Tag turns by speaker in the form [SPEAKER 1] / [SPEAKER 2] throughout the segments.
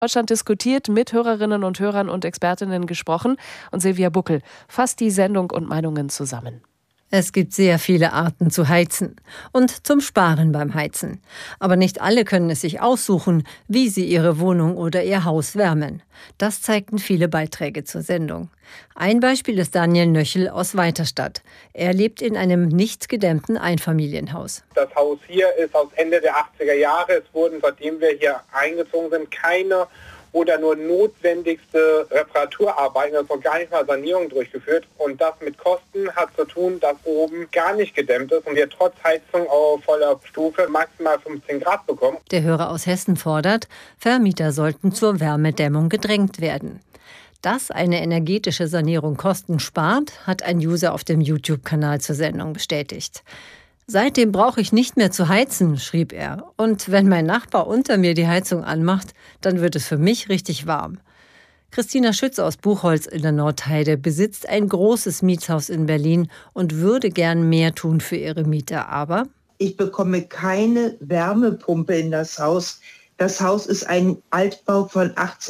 [SPEAKER 1] Deutschland diskutiert, mit Hörerinnen und Hörern und Expertinnen gesprochen. Und Silvia Buckel fasst die Sendung und Meinungen zusammen.
[SPEAKER 2] Es gibt sehr viele Arten zu heizen und zum Sparen beim Heizen. Aber nicht alle können es sich aussuchen, wie sie ihre Wohnung oder ihr Haus wärmen. Das zeigten viele Beiträge zur Sendung. Ein Beispiel ist Daniel Nöchel aus Weiterstadt. Er lebt in einem nicht gedämmten Einfamilienhaus.
[SPEAKER 3] Das Haus hier ist aus Ende der 80er Jahre. Es wurden, seitdem wir hier eingezogen sind, keine oder nur notwendigste Reparaturarbeiten, also gar nicht mal Sanierung durchgeführt. Und das mit Kosten hat zu tun, dass oben gar nicht gedämmt ist und wir trotz Heizung auf voller Stufe maximal 15 Grad bekommen.
[SPEAKER 2] Der Hörer aus Hessen fordert, Vermieter sollten zur Wärmedämmung gedrängt werden. Dass eine energetische Sanierung Kosten spart, hat ein User auf dem YouTube-Kanal zur Sendung bestätigt. Seitdem brauche ich nicht mehr zu heizen, schrieb er. Und wenn mein Nachbar unter mir die Heizung anmacht, dann wird es für mich richtig warm. Christina Schütz aus Buchholz in der Nordheide besitzt ein großes Mietshaus in Berlin und würde gern mehr tun für ihre Mieter. Aber
[SPEAKER 4] ich bekomme keine Wärmepumpe in das Haus. Das Haus ist ein Altbau von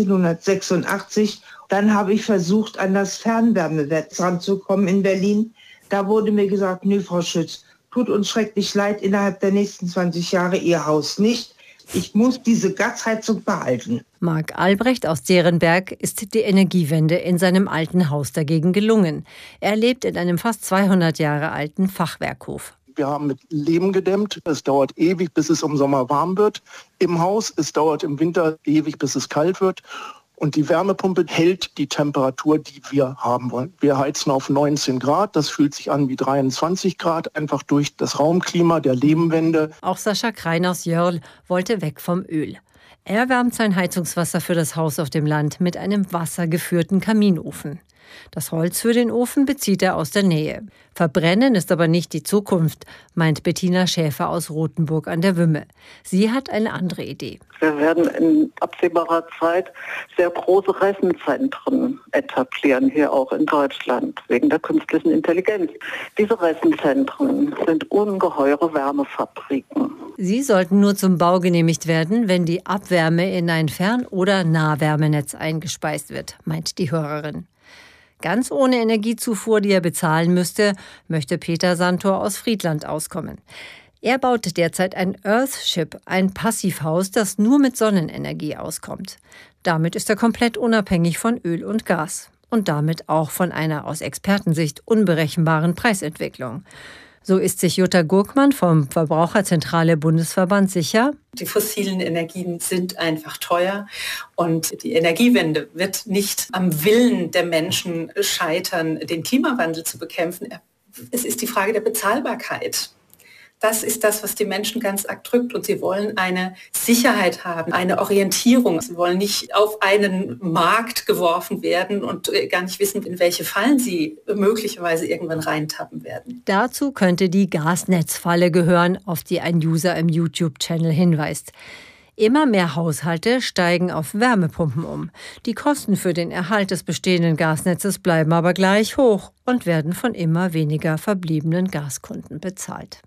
[SPEAKER 4] 1886. Dann habe ich versucht, an das Fernwärmenetz ranzukommen in Berlin. Da wurde mir gesagt, nö, Frau Schütz, tut uns schrecklich leid, innerhalb der nächsten 20 Jahre Ihr Haus nicht. Ich muss diese Gasheizung behalten.
[SPEAKER 2] Marc Albrecht aus Derenberg ist die Energiewende in seinem alten Haus dagegen gelungen. Er lebt in einem fast 200 Jahre alten Fachwerkhof.
[SPEAKER 5] Wir haben mit Lehm gedämmt. Es dauert ewig, bis es im Sommer warm wird im Haus. Es dauert im Winter ewig, bis es kalt wird. Und die Wärmepumpe hält die Temperatur, die wir haben wollen. Wir heizen auf 19 Grad. Das fühlt sich an wie 23 Grad, einfach durch das Raumklima der Lehmwände.
[SPEAKER 2] Auch Sascha Krein aus Jörl wollte weg vom Öl. Er wärmt sein Heizungswasser für das Haus auf dem Land mit einem wassergeführten Kaminofen. Das Holz für den Ofen bezieht er aus der Nähe. Verbrennen ist aber nicht die Zukunft, meint Bettina Schäfer aus Rothenburg an der Wümme. Sie hat eine andere Idee.
[SPEAKER 6] Wir werden in absehbarer Zeit sehr große Rechenzentren etablieren, hier auch in Deutschland, wegen der künstlichen Intelligenz. Diese Rechenzentren sind ungeheure Wärmefabriken.
[SPEAKER 2] Sie sollten nur zum Bau genehmigt werden, wenn die Abwärme in ein Fern- oder Nahwärmenetz eingespeist wird, meint die Hörerin. Ganz ohne Energiezufuhr, die er bezahlen müsste, möchte Peter Santor aus Friedland auskommen. Er baut derzeit ein Earthship, ein Passivhaus, das nur mit Sonnenenergie auskommt. Damit ist er komplett unabhängig von Öl und Gas. Und damit auch von einer aus Expertensicht unberechenbaren Preisentwicklung. So ist sich Jutta Gurkmann vom Verbraucherzentrale Bundesverband sicher:
[SPEAKER 7] Die fossilen Energien sind einfach teuer und die Energiewende wird nicht am Willen der Menschen scheitern, den Klimawandel zu bekämpfen. Es ist die Frage der Bezahlbarkeit. Das ist das, was die Menschen ganz arg drückt. Und sie wollen eine Sicherheit haben, eine Orientierung. Sie wollen nicht auf einen Markt geworfen werden und gar nicht wissen, in welche Fallen sie möglicherweise irgendwann reintappen werden.
[SPEAKER 2] Dazu könnte die Gasnetzfalle gehören, auf die ein User im YouTube-Channel hinweist. Immer mehr Haushalte steigen auf Wärmepumpen um. Die Kosten für den Erhalt des bestehenden Gasnetzes bleiben aber gleich hoch und werden von immer weniger verbliebenen Gaskunden bezahlt.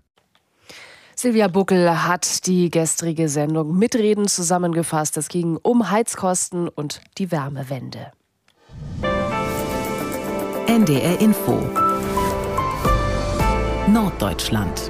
[SPEAKER 1] Silvia Buckel hat die gestrige Sendung Mitreden zusammengefasst. Es ging um Heizkosten und die Wärmewende.
[SPEAKER 8] NDR Info Norddeutschland.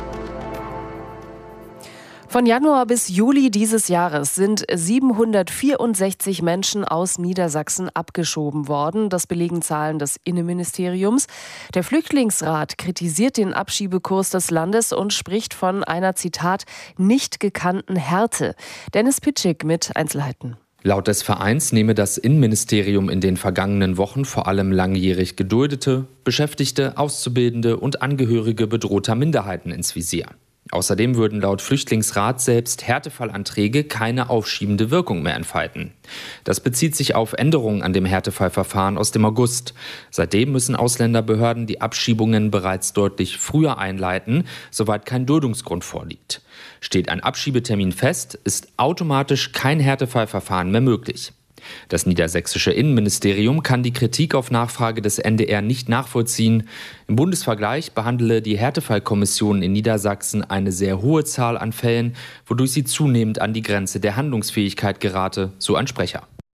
[SPEAKER 1] Von Januar bis Juli dieses Jahres sind 764 Menschen aus Niedersachsen abgeschoben worden. Das belegen Zahlen des Innenministeriums. Der Flüchtlingsrat kritisiert den Abschiebekurs des Landes und spricht von einer, Zitat, nicht gekannten Härte. Dennis Pitschik mit Einzelheiten.
[SPEAKER 9] Laut des Vereins nehme das Innenministerium in den vergangenen Wochen vor allem langjährig Geduldete, Beschäftigte, Auszubildende und Angehörige bedrohter Minderheiten ins Visier. Außerdem würden laut Flüchtlingsrat selbst Härtefallanträge keine aufschiebende Wirkung mehr entfalten. Das bezieht sich auf Änderungen an dem Härtefallverfahren aus dem August. Seitdem müssen Ausländerbehörden die Abschiebungen bereits deutlich früher einleiten, soweit kein Duldungsgrund vorliegt. Steht ein Abschiebetermin fest, ist automatisch kein Härtefallverfahren mehr möglich. Das niedersächsische Innenministerium kann die Kritik auf Nachfrage des NDR nicht nachvollziehen. Im Bundesvergleich behandele die Härtefallkommission in Niedersachsen eine sehr hohe Zahl an Fällen, wodurch sie zunehmend an die Grenze der Handlungsfähigkeit gerate, so ein Sprecher.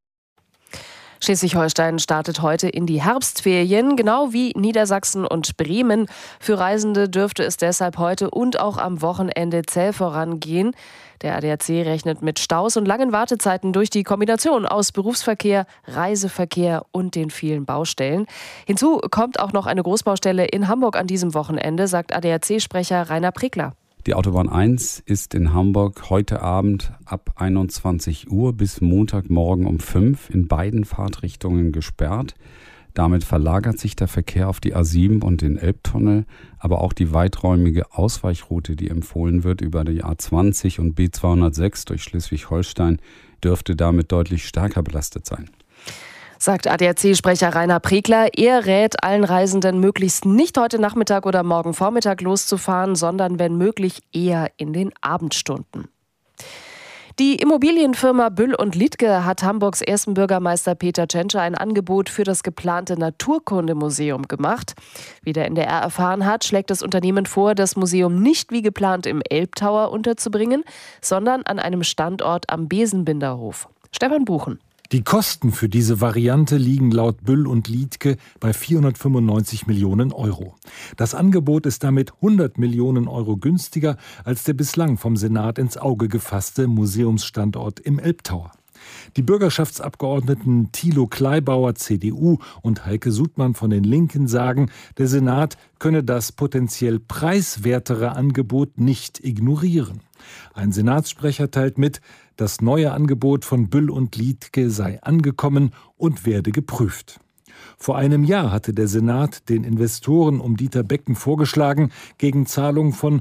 [SPEAKER 1] Schleswig-Holstein startet heute in die Herbstferien, genau wie Niedersachsen und Bremen. Für Reisende dürfte es deshalb heute und auch am Wochenende zäh vorangehen. Der ADAC rechnet mit Staus und langen Wartezeiten durch die Kombination aus Berufsverkehr, Reiseverkehr und den vielen Baustellen. Hinzu kommt auch noch eine Großbaustelle in Hamburg an diesem Wochenende, sagt ADAC-Sprecher Rainer Prekler.
[SPEAKER 10] Die Autobahn 1 ist in Hamburg heute Abend ab 21 Uhr bis Montagmorgen um 5 in beiden Fahrtrichtungen gesperrt. Damit verlagert sich der Verkehr auf die A7 und den Elbtunnel, aber auch die weiträumige Ausweichroute, die empfohlen wird über die A20 und B206 durch Schleswig-Holstein, dürfte damit deutlich stärker belastet sein.
[SPEAKER 1] Sagt ADAC-Sprecher Rainer Prekler. Er rät allen Reisenden, möglichst nicht heute Nachmittag oder morgen Vormittag loszufahren, sondern wenn möglich eher in den Abendstunden. Die Immobilienfirma Büll & Liedtke hat Hamburgs ersten Bürgermeister Peter Tschentscher ein Angebot für das geplante Naturkundemuseum gemacht. Wie der NDR erfahren hat, schlägt das Unternehmen vor, das Museum nicht wie geplant im Elbtower unterzubringen, sondern an einem Standort am Besenbinderhof. Stefan Buchen.
[SPEAKER 11] Die Kosten für diese Variante liegen laut Büll & Liedtke bei 495 Millionen Euro. Das Angebot ist damit 100 Millionen Euro günstiger als der bislang vom Senat ins Auge gefasste Museumsstandort im Elbtower. Die Bürgerschaftsabgeordneten Thilo Kleibauer, CDU, und Heike Sudmann von den Linken sagen, der Senat könne das potenziell preiswertere Angebot nicht ignorieren. Ein Senatssprecher teilt mit, das neue Angebot von Büll & Liedtke sei angekommen und werde geprüft. Vor einem Jahr hatte der Senat den Investoren um Dieter Becken vorgeschlagen, gegen Zahlung von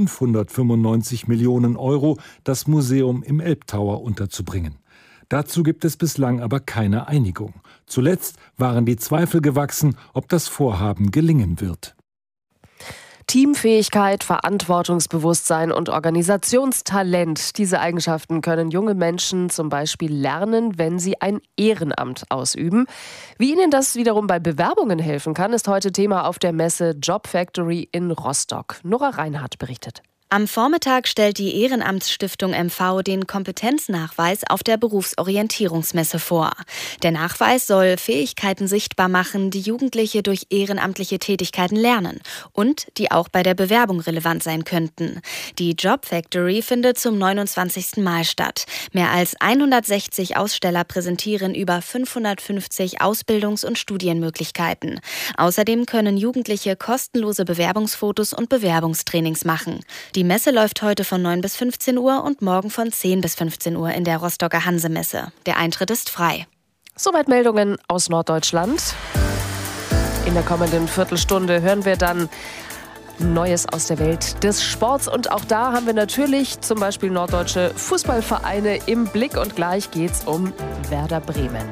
[SPEAKER 11] 595 Millionen Euro das Museum im Elbtower unterzubringen. Dazu gibt es bislang aber keine Einigung. Zuletzt waren die Zweifel gewachsen, ob das Vorhaben gelingen wird.
[SPEAKER 1] Teamfähigkeit, Verantwortungsbewusstsein und Organisationstalent. Diese Eigenschaften können junge Menschen zum Beispiel lernen, wenn sie ein Ehrenamt ausüben. Wie ihnen das wiederum bei Bewerbungen helfen kann, ist heute Thema auf der Messe Job Factory in Rostock. Nora Reinhardt berichtet.
[SPEAKER 12] Am Vormittag stellt die Ehrenamtsstiftung MV den Kompetenznachweis auf der Berufsorientierungsmesse vor. Der Nachweis soll Fähigkeiten sichtbar machen, die Jugendliche durch ehrenamtliche Tätigkeiten lernen und die auch bei der Bewerbung relevant sein könnten. Die Job Factory findet zum 29. Mal statt. Mehr als 160 Aussteller präsentieren über 550 Ausbildungs- und Studienmöglichkeiten. Außerdem können Jugendliche kostenlose Bewerbungsfotos und Bewerbungstrainings machen. Die Messe läuft heute von 9 bis 15 Uhr und morgen von 10 bis 15 Uhr in der Rostocker Hansemesse. Der Eintritt ist frei.
[SPEAKER 1] Soweit Meldungen aus Norddeutschland. In der kommenden Viertelstunde hören wir dann Neues aus der Welt des Sports. Und auch da haben wir natürlich zum Beispiel norddeutsche Fußballvereine im Blick. Und gleich geht's um Werder Bremen.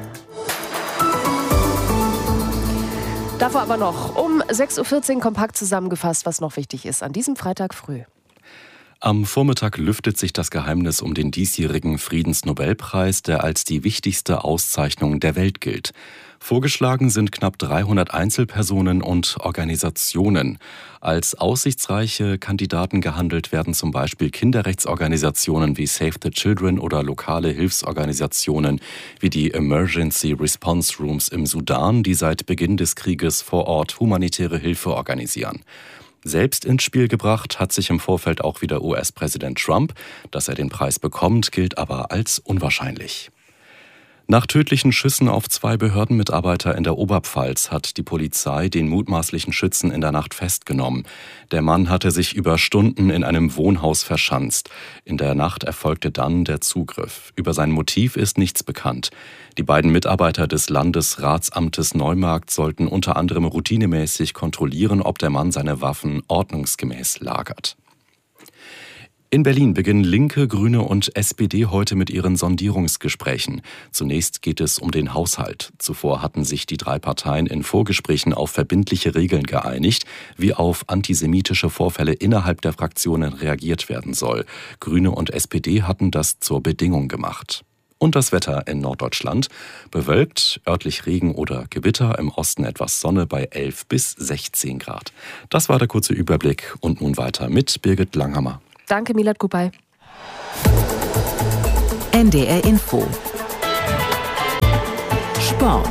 [SPEAKER 1] Davor aber noch um 6.14 Uhr kompakt zusammengefasst, was noch wichtig ist an diesem Freitag früh.
[SPEAKER 13] Am Vormittag lüftet sich das Geheimnis um den diesjährigen Friedensnobelpreis, der als die wichtigste Auszeichnung der Welt gilt. Vorgeschlagen sind knapp 300 Einzelpersonen und Organisationen. Als aussichtsreiche Kandidaten gehandelt werden zum Beispiel Kinderrechtsorganisationen wie Save the Children oder lokale Hilfsorganisationen wie die Emergency Response Rooms im Sudan, die seit Beginn des Krieges vor Ort humanitäre Hilfe organisieren. Selbst ins Spiel gebracht hat sich im Vorfeld auch wieder US-Präsident Trump. Dass er den Preis bekommt, gilt aber als unwahrscheinlich. Nach tödlichen Schüssen auf 2 Behördenmitarbeiter in der Oberpfalz hat die Polizei den mutmaßlichen Schützen in der Nacht festgenommen. Der Mann hatte sich über Stunden in einem Wohnhaus verschanzt. In der Nacht erfolgte dann der Zugriff. Über sein Motiv ist nichts bekannt. Die beiden Mitarbeiter des Landesratsamtes Neumarkt sollten unter anderem routinemäßig kontrollieren, ob der Mann seine Waffen ordnungsgemäß lagert. In Berlin beginnen Linke, Grüne und SPD heute mit ihren Sondierungsgesprächen. Zunächst geht es um den Haushalt. Zuvor hatten sich die 3 Parteien in Vorgesprächen auf verbindliche Regeln geeinigt, wie auf antisemitische Vorfälle innerhalb der Fraktionen reagiert werden soll. Grüne und SPD hatten das zur Bedingung gemacht. Und das Wetter in Norddeutschland: bewölkt, örtlich Regen oder Gewitter, im Osten etwas Sonne bei 11 bis 16 Grad. Das war der kurze Überblick und nun weiter mit Birgit Langhammer.
[SPEAKER 1] Danke, Milad Kupay.
[SPEAKER 8] NDR Info. Sport.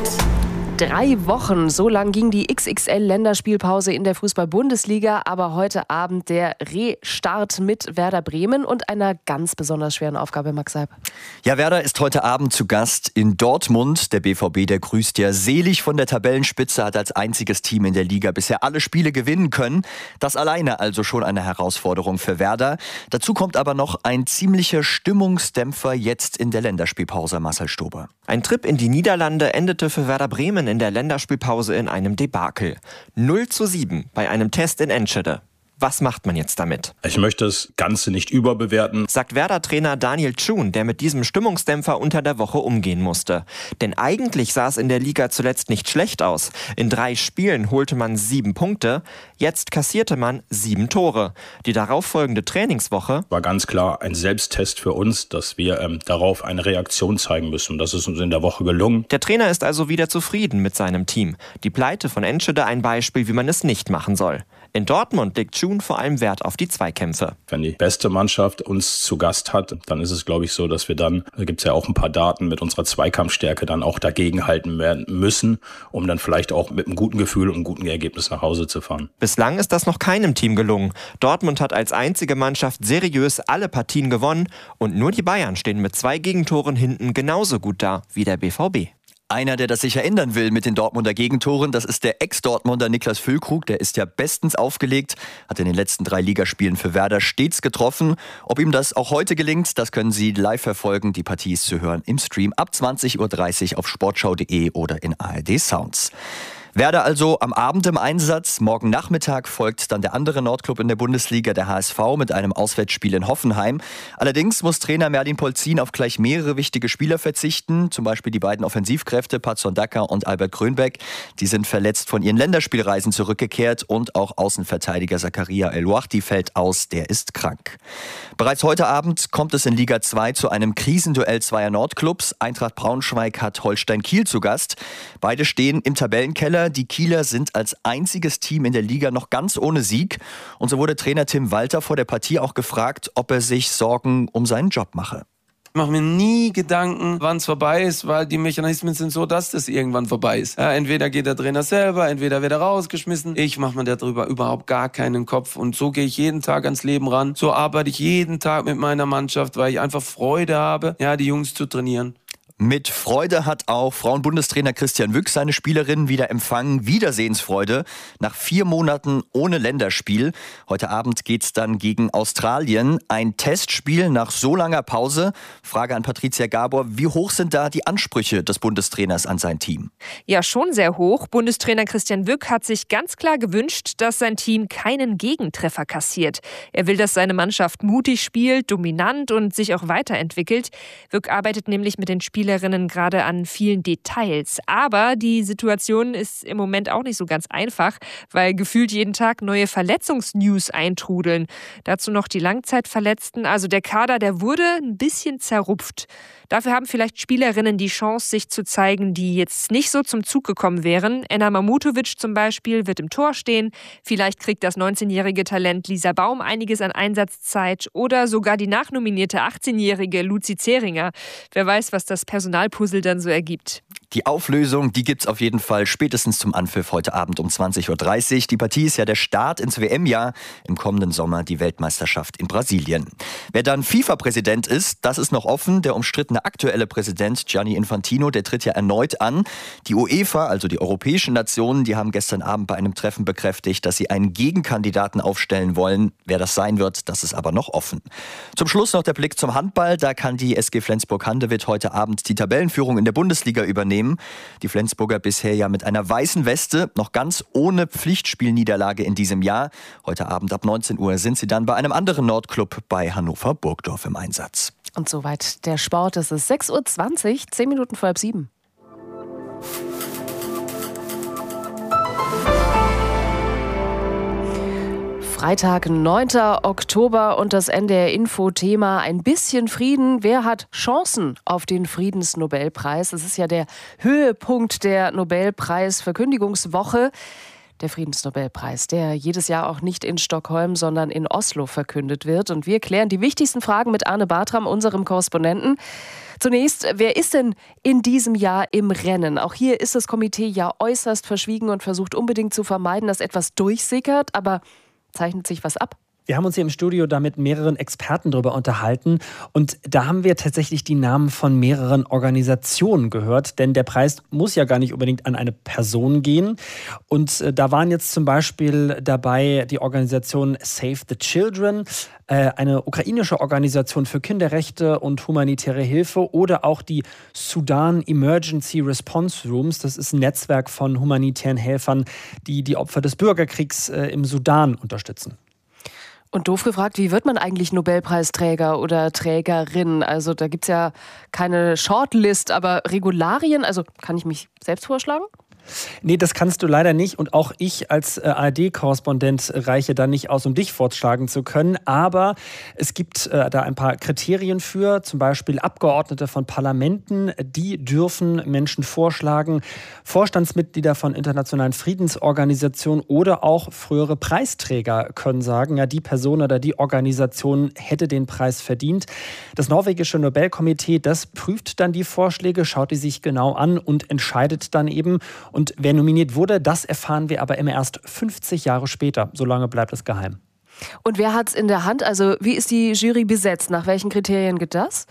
[SPEAKER 1] 3 Wochen, so lang ging die XXL-Länderspielpause in der Fußball-Bundesliga, aber heute Abend der Restart mit Werder Bremen und einer ganz besonders schweren Aufgabe, Max Seib.
[SPEAKER 14] Ja, Werder ist heute Abend zu Gast in Dortmund. Der BVB, der grüßt ja selig von der Tabellenspitze, hat als einziges Team in der Liga bisher alle Spiele gewinnen können. Das alleine also schon eine Herausforderung für Werder. Dazu kommt aber noch ein ziemlicher Stimmungsdämpfer jetzt in der Länderspielpause, Marcel Stober.
[SPEAKER 15] Ein Trip in die Niederlande endete für Werder Bremen in der Länderspielpause in einem Debakel. 0:7 bei einem Test in Enschede. Was macht man jetzt damit?
[SPEAKER 16] Ich möchte das Ganze nicht überbewerten,
[SPEAKER 15] sagt Werder-Trainer Daniel Thun, der mit diesem Stimmungsdämpfer unter der Woche umgehen musste. Denn eigentlich sah es in der Liga zuletzt nicht schlecht aus. In 3 Spielen holte man 7 Punkte, jetzt kassierte man 7 Tore. Die darauffolgende Trainingswoche
[SPEAKER 16] war ganz klar ein Selbsttest für uns, dass wir darauf eine Reaktion zeigen müssen. Das ist uns in der Woche gelungen.
[SPEAKER 15] Der Trainer ist also wieder zufrieden mit seinem Team. Die Pleite von Enschede ein Beispiel, wie man es nicht machen soll. In Dortmund legt Thun vor allem Wert auf die Zweikämpfe.
[SPEAKER 16] Wenn die beste Mannschaft uns zu Gast hat, dann ist es, glaube ich, so, dass wir dann, da gibt es ja auch ein paar Daten, mit unserer Zweikampfstärke dann auch dagegenhalten werden müssen, um dann vielleicht auch mit einem guten Gefühl und einem guten Ergebnis nach Hause zu fahren.
[SPEAKER 15] Bislang ist das noch keinem Team gelungen. Dortmund hat als einzige Mannschaft seriös alle Partien gewonnen und nur die Bayern stehen mit 2 Gegentoren hinten genauso gut da wie der BVB.
[SPEAKER 14] Einer, der das sicher ändern will mit den Dortmunder Gegentoren, das ist der Ex-Dortmunder Niklas Füllkrug. Der ist ja bestens aufgelegt, hat in den letzten 3 Ligaspielen für Werder stets getroffen. Ob ihm das auch heute gelingt, das können Sie live verfolgen. Die Partie ist zu hören im Stream ab 20:30 Uhr auf sportschau.de oder in ARD Sounds. Werder also am Abend im Einsatz. Morgen Nachmittag folgt dann der andere Nordclub in der Bundesliga, der HSV, mit einem Auswärtsspiel in Hoffenheim. Allerdings muss Trainer Merlin Polzin auf gleich mehrere wichtige Spieler verzichten. Zum Beispiel die beiden Offensivkräfte Patson Daka und Albert Grönbeck. Die sind verletzt von ihren Länderspielreisen zurückgekehrt. Und auch Außenverteidiger Zakaria El-Ouahti fällt aus, der ist krank. Bereits heute Abend kommt es in Liga 2 zu einem Krisenduell zweier Nordclubs. Eintracht Braunschweig hat Holstein Kiel zu Gast. Beide stehen im Tabellenkeller. Die Kieler sind als einziges Team in der Liga noch ganz ohne Sieg. Und so wurde Trainer Tim Walter vor der Partie auch gefragt, ob er sich Sorgen um seinen Job mache.
[SPEAKER 17] Ich mache mir nie Gedanken, wann es vorbei ist, weil die Mechanismen sind so, dass das irgendwann vorbei ist. Ja, entweder geht der Trainer selber, entweder wird er rausgeschmissen. Ich mache mir darüber überhaupt gar keinen Kopf. Und so gehe ich jeden Tag ans Leben ran. So arbeite ich jeden Tag mit meiner Mannschaft, weil ich einfach Freude habe, ja, die Jungs zu trainieren.
[SPEAKER 14] Mit Freude hat auch Frauenbundestrainer Christian Wüchs seine Spielerinnen wieder empfangen. Wiedersehensfreude nach 4 Monaten ohne Länderspiel. Heute Abend geht's dann gegen Australien. Ein Testspiel nach so langer Pause. Frage an Patricia Gabor. Wie hoch sind da die Ansprüche des Bundestrainers an sein Team?
[SPEAKER 18] Ja, schon sehr hoch. Bundestrainer Christian Wück hat sich ganz klar gewünscht, dass sein Team keinen Gegentreffer kassiert. Er will, dass seine Mannschaft mutig spielt, dominant und sich auch weiterentwickelt. Wück arbeitet nämlich mit den Spielerinnen gerade an vielen Details. Aber die Situation ist im Moment auch nicht so ganz einfach, weil gefühlt jeden Tag neue Verletzungsnews eintrudeln. Dazu noch die Langzeitverletzten. Also der Kader, der wurde ein bisschen zerrupft. Dafür haben vielleicht Spielerinnen die Chance, sich zu zeigen, die jetzt nicht so zum Zug gekommen wären. Enna Mamutovic zum Beispiel wird im Tor stehen. Vielleicht kriegt das 19-jährige Talent Lisa Baum einiges an Einsatzzeit. Oder sogar die nachnominierte 18-jährige Luzi Zeringer. Wer weiß, was das Personalpuzzle dann so ergibt.
[SPEAKER 14] Die Auflösung, die gibt's auf jeden Fall spätestens zum Anpfiff heute Abend um 20:30 Uhr. Die Partie ist ja der Start ins WM-Jahr. Im kommenden Sommer die Weltmeisterschaft in Brasilien. Wer dann FIFA-Präsident ist, das ist noch offen. Der umstrittene aktuelle Präsident Gianni Infantino, der tritt ja erneut an. Die UEFA, also die europäischen Nationen, die haben gestern Abend bei einem Treffen bekräftigt, dass sie einen Gegenkandidaten aufstellen wollen. Wer das sein wird, das ist aber noch offen. Zum Schluss noch der Blick zum Handball. Da kann die SG Flensburg-Handewitt heute Abend die Tabellenführung in der Bundesliga übernehmen. Die Flensburger bisher ja mit einer weißen Weste, noch ganz ohne Pflichtspielniederlage in diesem Jahr. Heute Abend ab 19 Uhr sind sie dann bei einem anderen Nordclub bei Hannover Burgdorf im Einsatz.
[SPEAKER 1] Und soweit der Sport. Es ist 6:20 Uhr, 10 Minuten vor halb 7. Freitag, 9. Oktober und das NDR-Info-Thema ein bisschen Frieden. Wer hat Chancen auf den Friedensnobelpreis? Es ist ja der Höhepunkt der Nobelpreisverkündigungswoche. der Friedensnobelpreis, der jedes Jahr auch nicht in Stockholm, sondern in Oslo verkündet wird. Und wir klären die wichtigsten Fragen mit Arne Bartram, unserem Korrespondenten. Zunächst, wer ist denn in diesem Jahr im Rennen? Auch hier ist das Komitee ja äußerst verschwiegen und versucht unbedingt zu vermeiden, dass etwas durchsickert. Aber zeichnet sich was ab?
[SPEAKER 19] Wir haben uns hier im Studio da mit mehreren Experten darüber unterhalten und da haben wir tatsächlich die Namen von mehreren Organisationen gehört, denn der Preis muss ja gar nicht unbedingt an eine Person gehen. Und da waren jetzt zum Beispiel dabei die Organisation Save the Children, eine ukrainische Organisation für Kinderrechte und humanitäre Hilfe oder auch die Sudan Emergency Response Rooms. Das ist ein Netzwerk von humanitären Helfern, die die Opfer des Bürgerkriegs im Sudan unterstützen.
[SPEAKER 1] Und doof gefragt, wie wird man eigentlich Nobelpreisträger oder Trägerin? Also da gibt es ja keine Shortlist, aber Regularien, also kann ich mich selbst vorschlagen?
[SPEAKER 19] Nee, das kannst du leider nicht und auch ich als ARD-Korrespondent reiche da nicht aus, um dich vorschlagen zu können. Aber es gibt da ein paar Kriterien für, zum Beispiel Abgeordnete von Parlamenten, die dürfen Menschen vorschlagen, Vorstandsmitglieder von internationalen Friedensorganisationen oder auch frühere Preisträger können sagen, ja, die Person oder die Organisation hätte den Preis verdient. Das norwegische Nobelkomitee, das prüft dann die Vorschläge, schaut die sich genau an und entscheidet dann eben. Und wer nominiert wurde, das erfahren wir aber immer erst 50 Jahre später. So lange bleibt es geheim.
[SPEAKER 1] Und wer hat es in der Hand? Also wie ist die Jury besetzt? Nach welchen Kriterien geht das?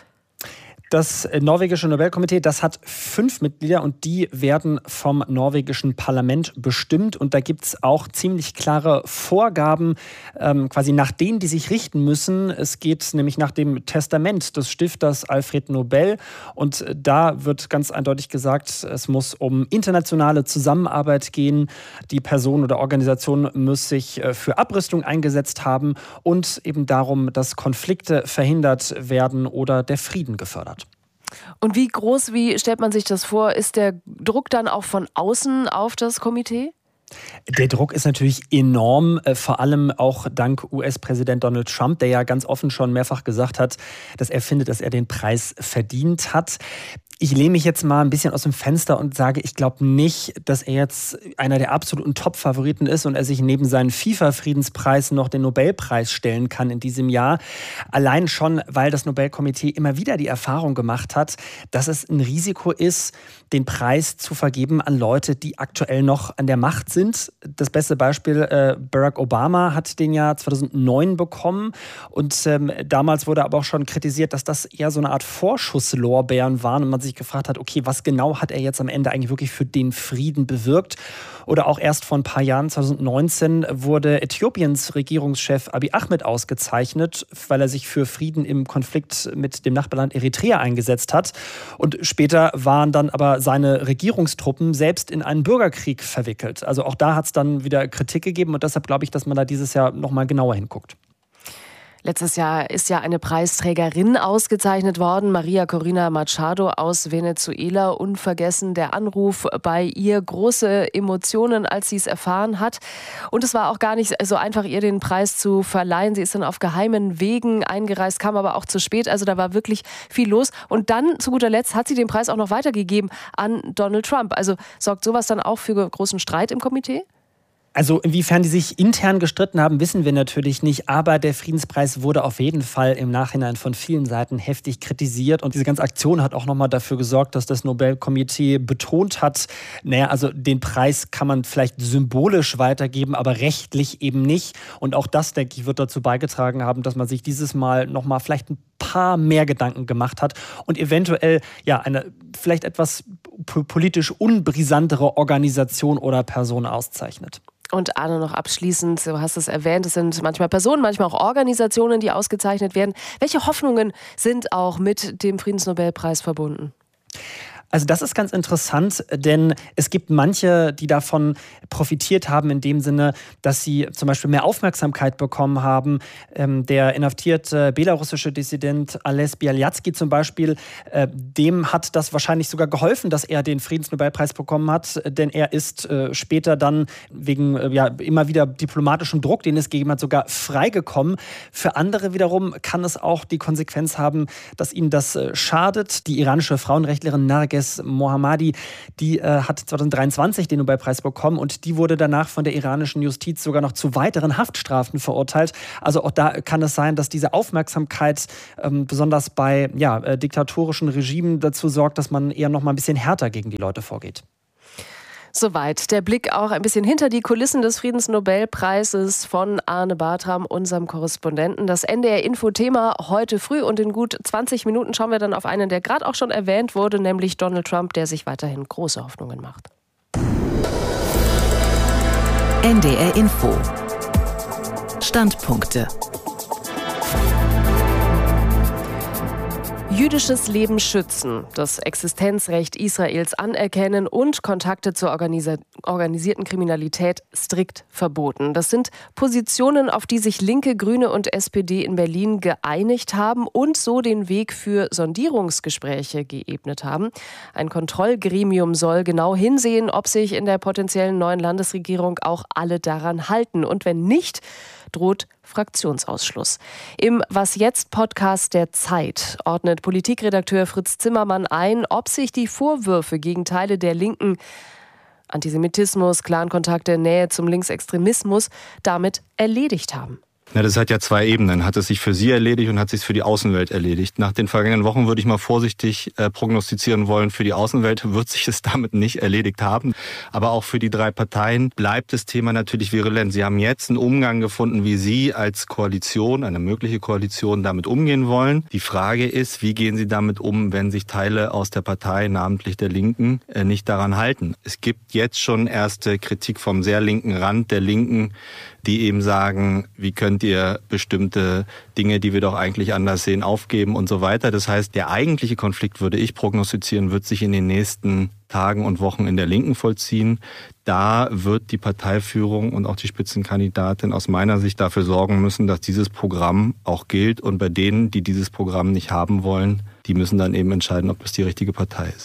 [SPEAKER 19] Das norwegische Nobelkomitee, das hat 5 Mitglieder und die werden vom norwegischen Parlament bestimmt. Und da gibt es auch ziemlich klare Vorgaben, quasi nach denen die sich richten müssen. Es geht nämlich nach dem Testament des Stifters Alfred Nobel. Und da wird ganz eindeutig gesagt, es muss um internationale Zusammenarbeit gehen. Die Person oder Organisation muss sich für Abrüstung eingesetzt haben und eben darum, dass Konflikte verhindert werden oder der Frieden gefördert.
[SPEAKER 1] Und wie stellt man sich das vor? Ist der Druck dann auch von außen auf das Komitee?
[SPEAKER 19] Der Druck ist natürlich enorm, vor allem auch dank US-Präsident Donald Trump, der ja ganz offen schon mehrfach gesagt hat, dass er findet, dass er den Preis verdient hat. Ich lehne mich jetzt mal ein bisschen aus dem Fenster und sage, ich glaube nicht, dass er jetzt einer der absoluten Top-Favoriten ist und er sich neben seinen FIFA-Friedenspreis noch den Nobelpreis stellen kann in diesem Jahr. Allein schon, weil das Nobelkomitee immer wieder die Erfahrung gemacht hat, dass es ein Risiko ist, den Preis zu vergeben an Leute, die aktuell noch an der Macht sind. Das beste Beispiel, Barack Obama hat den ja 2009 bekommen und damals wurde aber auch schon kritisiert, dass das eher so eine Art Vorschusslorbeeren waren und man sich gefragt hat, okay, was genau hat er jetzt am Ende eigentlich wirklich für den Frieden bewirkt? Oder auch erst vor ein paar Jahren, 2019, wurde Äthiopiens Regierungschef Abiy Ahmed ausgezeichnet, weil er sich für Frieden im Konflikt mit dem Nachbarland Eritrea eingesetzt hat. Und später waren dann aber seine Regierungstruppen selbst in einen Bürgerkrieg verwickelt. Also auch da hat es dann wieder Kritik gegeben und deshalb glaube ich, dass man da dieses Jahr nochmal genauer hinguckt.
[SPEAKER 1] Letztes Jahr ist ja eine Preisträgerin ausgezeichnet worden, Maria Corina Machado aus Venezuela. Unvergessen der Anruf bei ihr, große Emotionen, als sie es erfahren hat. Und es war auch gar nicht so einfach, ihr den Preis zu verleihen. Sie ist dann auf geheimen Wegen eingereist, kam aber auch zu spät. Also da war wirklich viel los. Und dann, zu guter Letzt, hat sie den Preis auch noch weitergegeben an Donald Trump. Also sorgt sowas dann auch für großen Streit im Komitee?
[SPEAKER 19] Also inwiefern die sich intern gestritten haben, wissen wir natürlich nicht. Aber der Friedenspreis wurde auf jeden Fall im Nachhinein von vielen Seiten heftig kritisiert. Und diese ganze Aktion hat auch nochmal dafür gesorgt, dass das Nobelkomitee betont hat, also den Preis kann man vielleicht symbolisch weitergeben, aber rechtlich eben nicht. Und auch das, denke ich, wird dazu beigetragen haben, dass man sich dieses Mal nochmal vielleicht ein paar mehr Gedanken gemacht hat und eventuell eine vielleicht etwas politisch unbrisantere Organisation oder Person auszeichnet.
[SPEAKER 1] Und Arne, noch abschließend, du hast es erwähnt, es sind manchmal Personen, manchmal auch Organisationen, die ausgezeichnet werden. Welche Hoffnungen sind auch mit dem Friedensnobelpreis verbunden?
[SPEAKER 19] Also das ist ganz interessant, denn es gibt manche, die davon profitiert haben in dem Sinne, dass sie zum Beispiel mehr Aufmerksamkeit bekommen haben. Der inhaftierte belarussische Dissident Ales Bialyatsky zum Beispiel, dem hat das wahrscheinlich sogar geholfen, dass er den Friedensnobelpreis bekommen hat, denn er ist später dann wegen immer wieder diplomatischem Druck, den es gegeben hat, sogar freigekommen. Für andere wiederum kann es auch die Konsequenz haben, dass ihnen das schadet. Die iranische Frauenrechtlerin Narges Narges Mohammadi, die hat 2023 den Nobelpreis bekommen und die wurde danach von der iranischen Justiz sogar noch zu weiteren Haftstrafen verurteilt. Also auch da kann es sein, dass diese Aufmerksamkeit besonders bei diktatorischen Regimen dazu sorgt, dass man eher noch mal ein bisschen härter gegen die Leute vorgeht.
[SPEAKER 1] Soweit der Blick auch ein bisschen hinter die Kulissen des Friedensnobelpreises von Arne Bartram, unserem Korrespondenten. Das NDR-Info-Thema heute früh und in gut 20 Minuten schauen wir dann auf einen, der gerade auch schon erwähnt wurde, nämlich Donald Trump, der sich weiterhin große Hoffnungen macht.
[SPEAKER 8] NDR-Info. Standpunkte.
[SPEAKER 1] Jüdisches Leben schützen, das Existenzrecht Israels anerkennen und Kontakte zur organisierten Kriminalität strikt verboten. Das sind Positionen, auf die sich Linke, Grüne und SPD in Berlin geeinigt haben und so den Weg für Sondierungsgespräche geebnet haben. Ein Kontrollgremium soll genau hinsehen, ob sich in der potenziellen neuen Landesregierung auch alle daran halten. Und wenn nicht, droht Fraktionsausschluss. Im Was jetzt Podcast der Zeit ordnet Politikredakteur Fritz Zimmermann ein, ob sich die Vorwürfe gegen Teile der Linken, Antisemitismus, Clankontakte, Nähe zum Linksextremismus, damit erledigt haben.
[SPEAKER 20] Ja, das hat ja zwei Ebenen. Hat es sich für Sie erledigt und hat es sich für die Außenwelt erledigt. Nach den vergangenen Wochen würde ich mal vorsichtig prognostizieren wollen, für die Außenwelt wird sich es damit nicht erledigt haben. Aber auch für die drei Parteien bleibt das Thema natürlich virulent. Sie haben jetzt einen Umgang gefunden, wie Sie als Koalition, eine mögliche Koalition, damit umgehen wollen. Die Frage ist, wie gehen Sie damit um, wenn sich Teile aus der Partei, namentlich der Linken, nicht daran halten? Es gibt jetzt schon erste Kritik vom sehr linken Rand der Linken, die eben sagen, wie könnt ihr bestimmte Dinge, die wir doch eigentlich anders sehen, aufgeben und so weiter. Das heißt, der eigentliche Konflikt, würde ich prognostizieren, wird sich in den nächsten Tagen und Wochen in der Linken vollziehen. Da wird die Parteiführung und auch die Spitzenkandidatin aus meiner Sicht dafür sorgen müssen, dass dieses Programm auch gilt. Und bei denen, die dieses Programm nicht haben wollen, die müssen dann eben entscheiden, ob das die richtige Partei ist.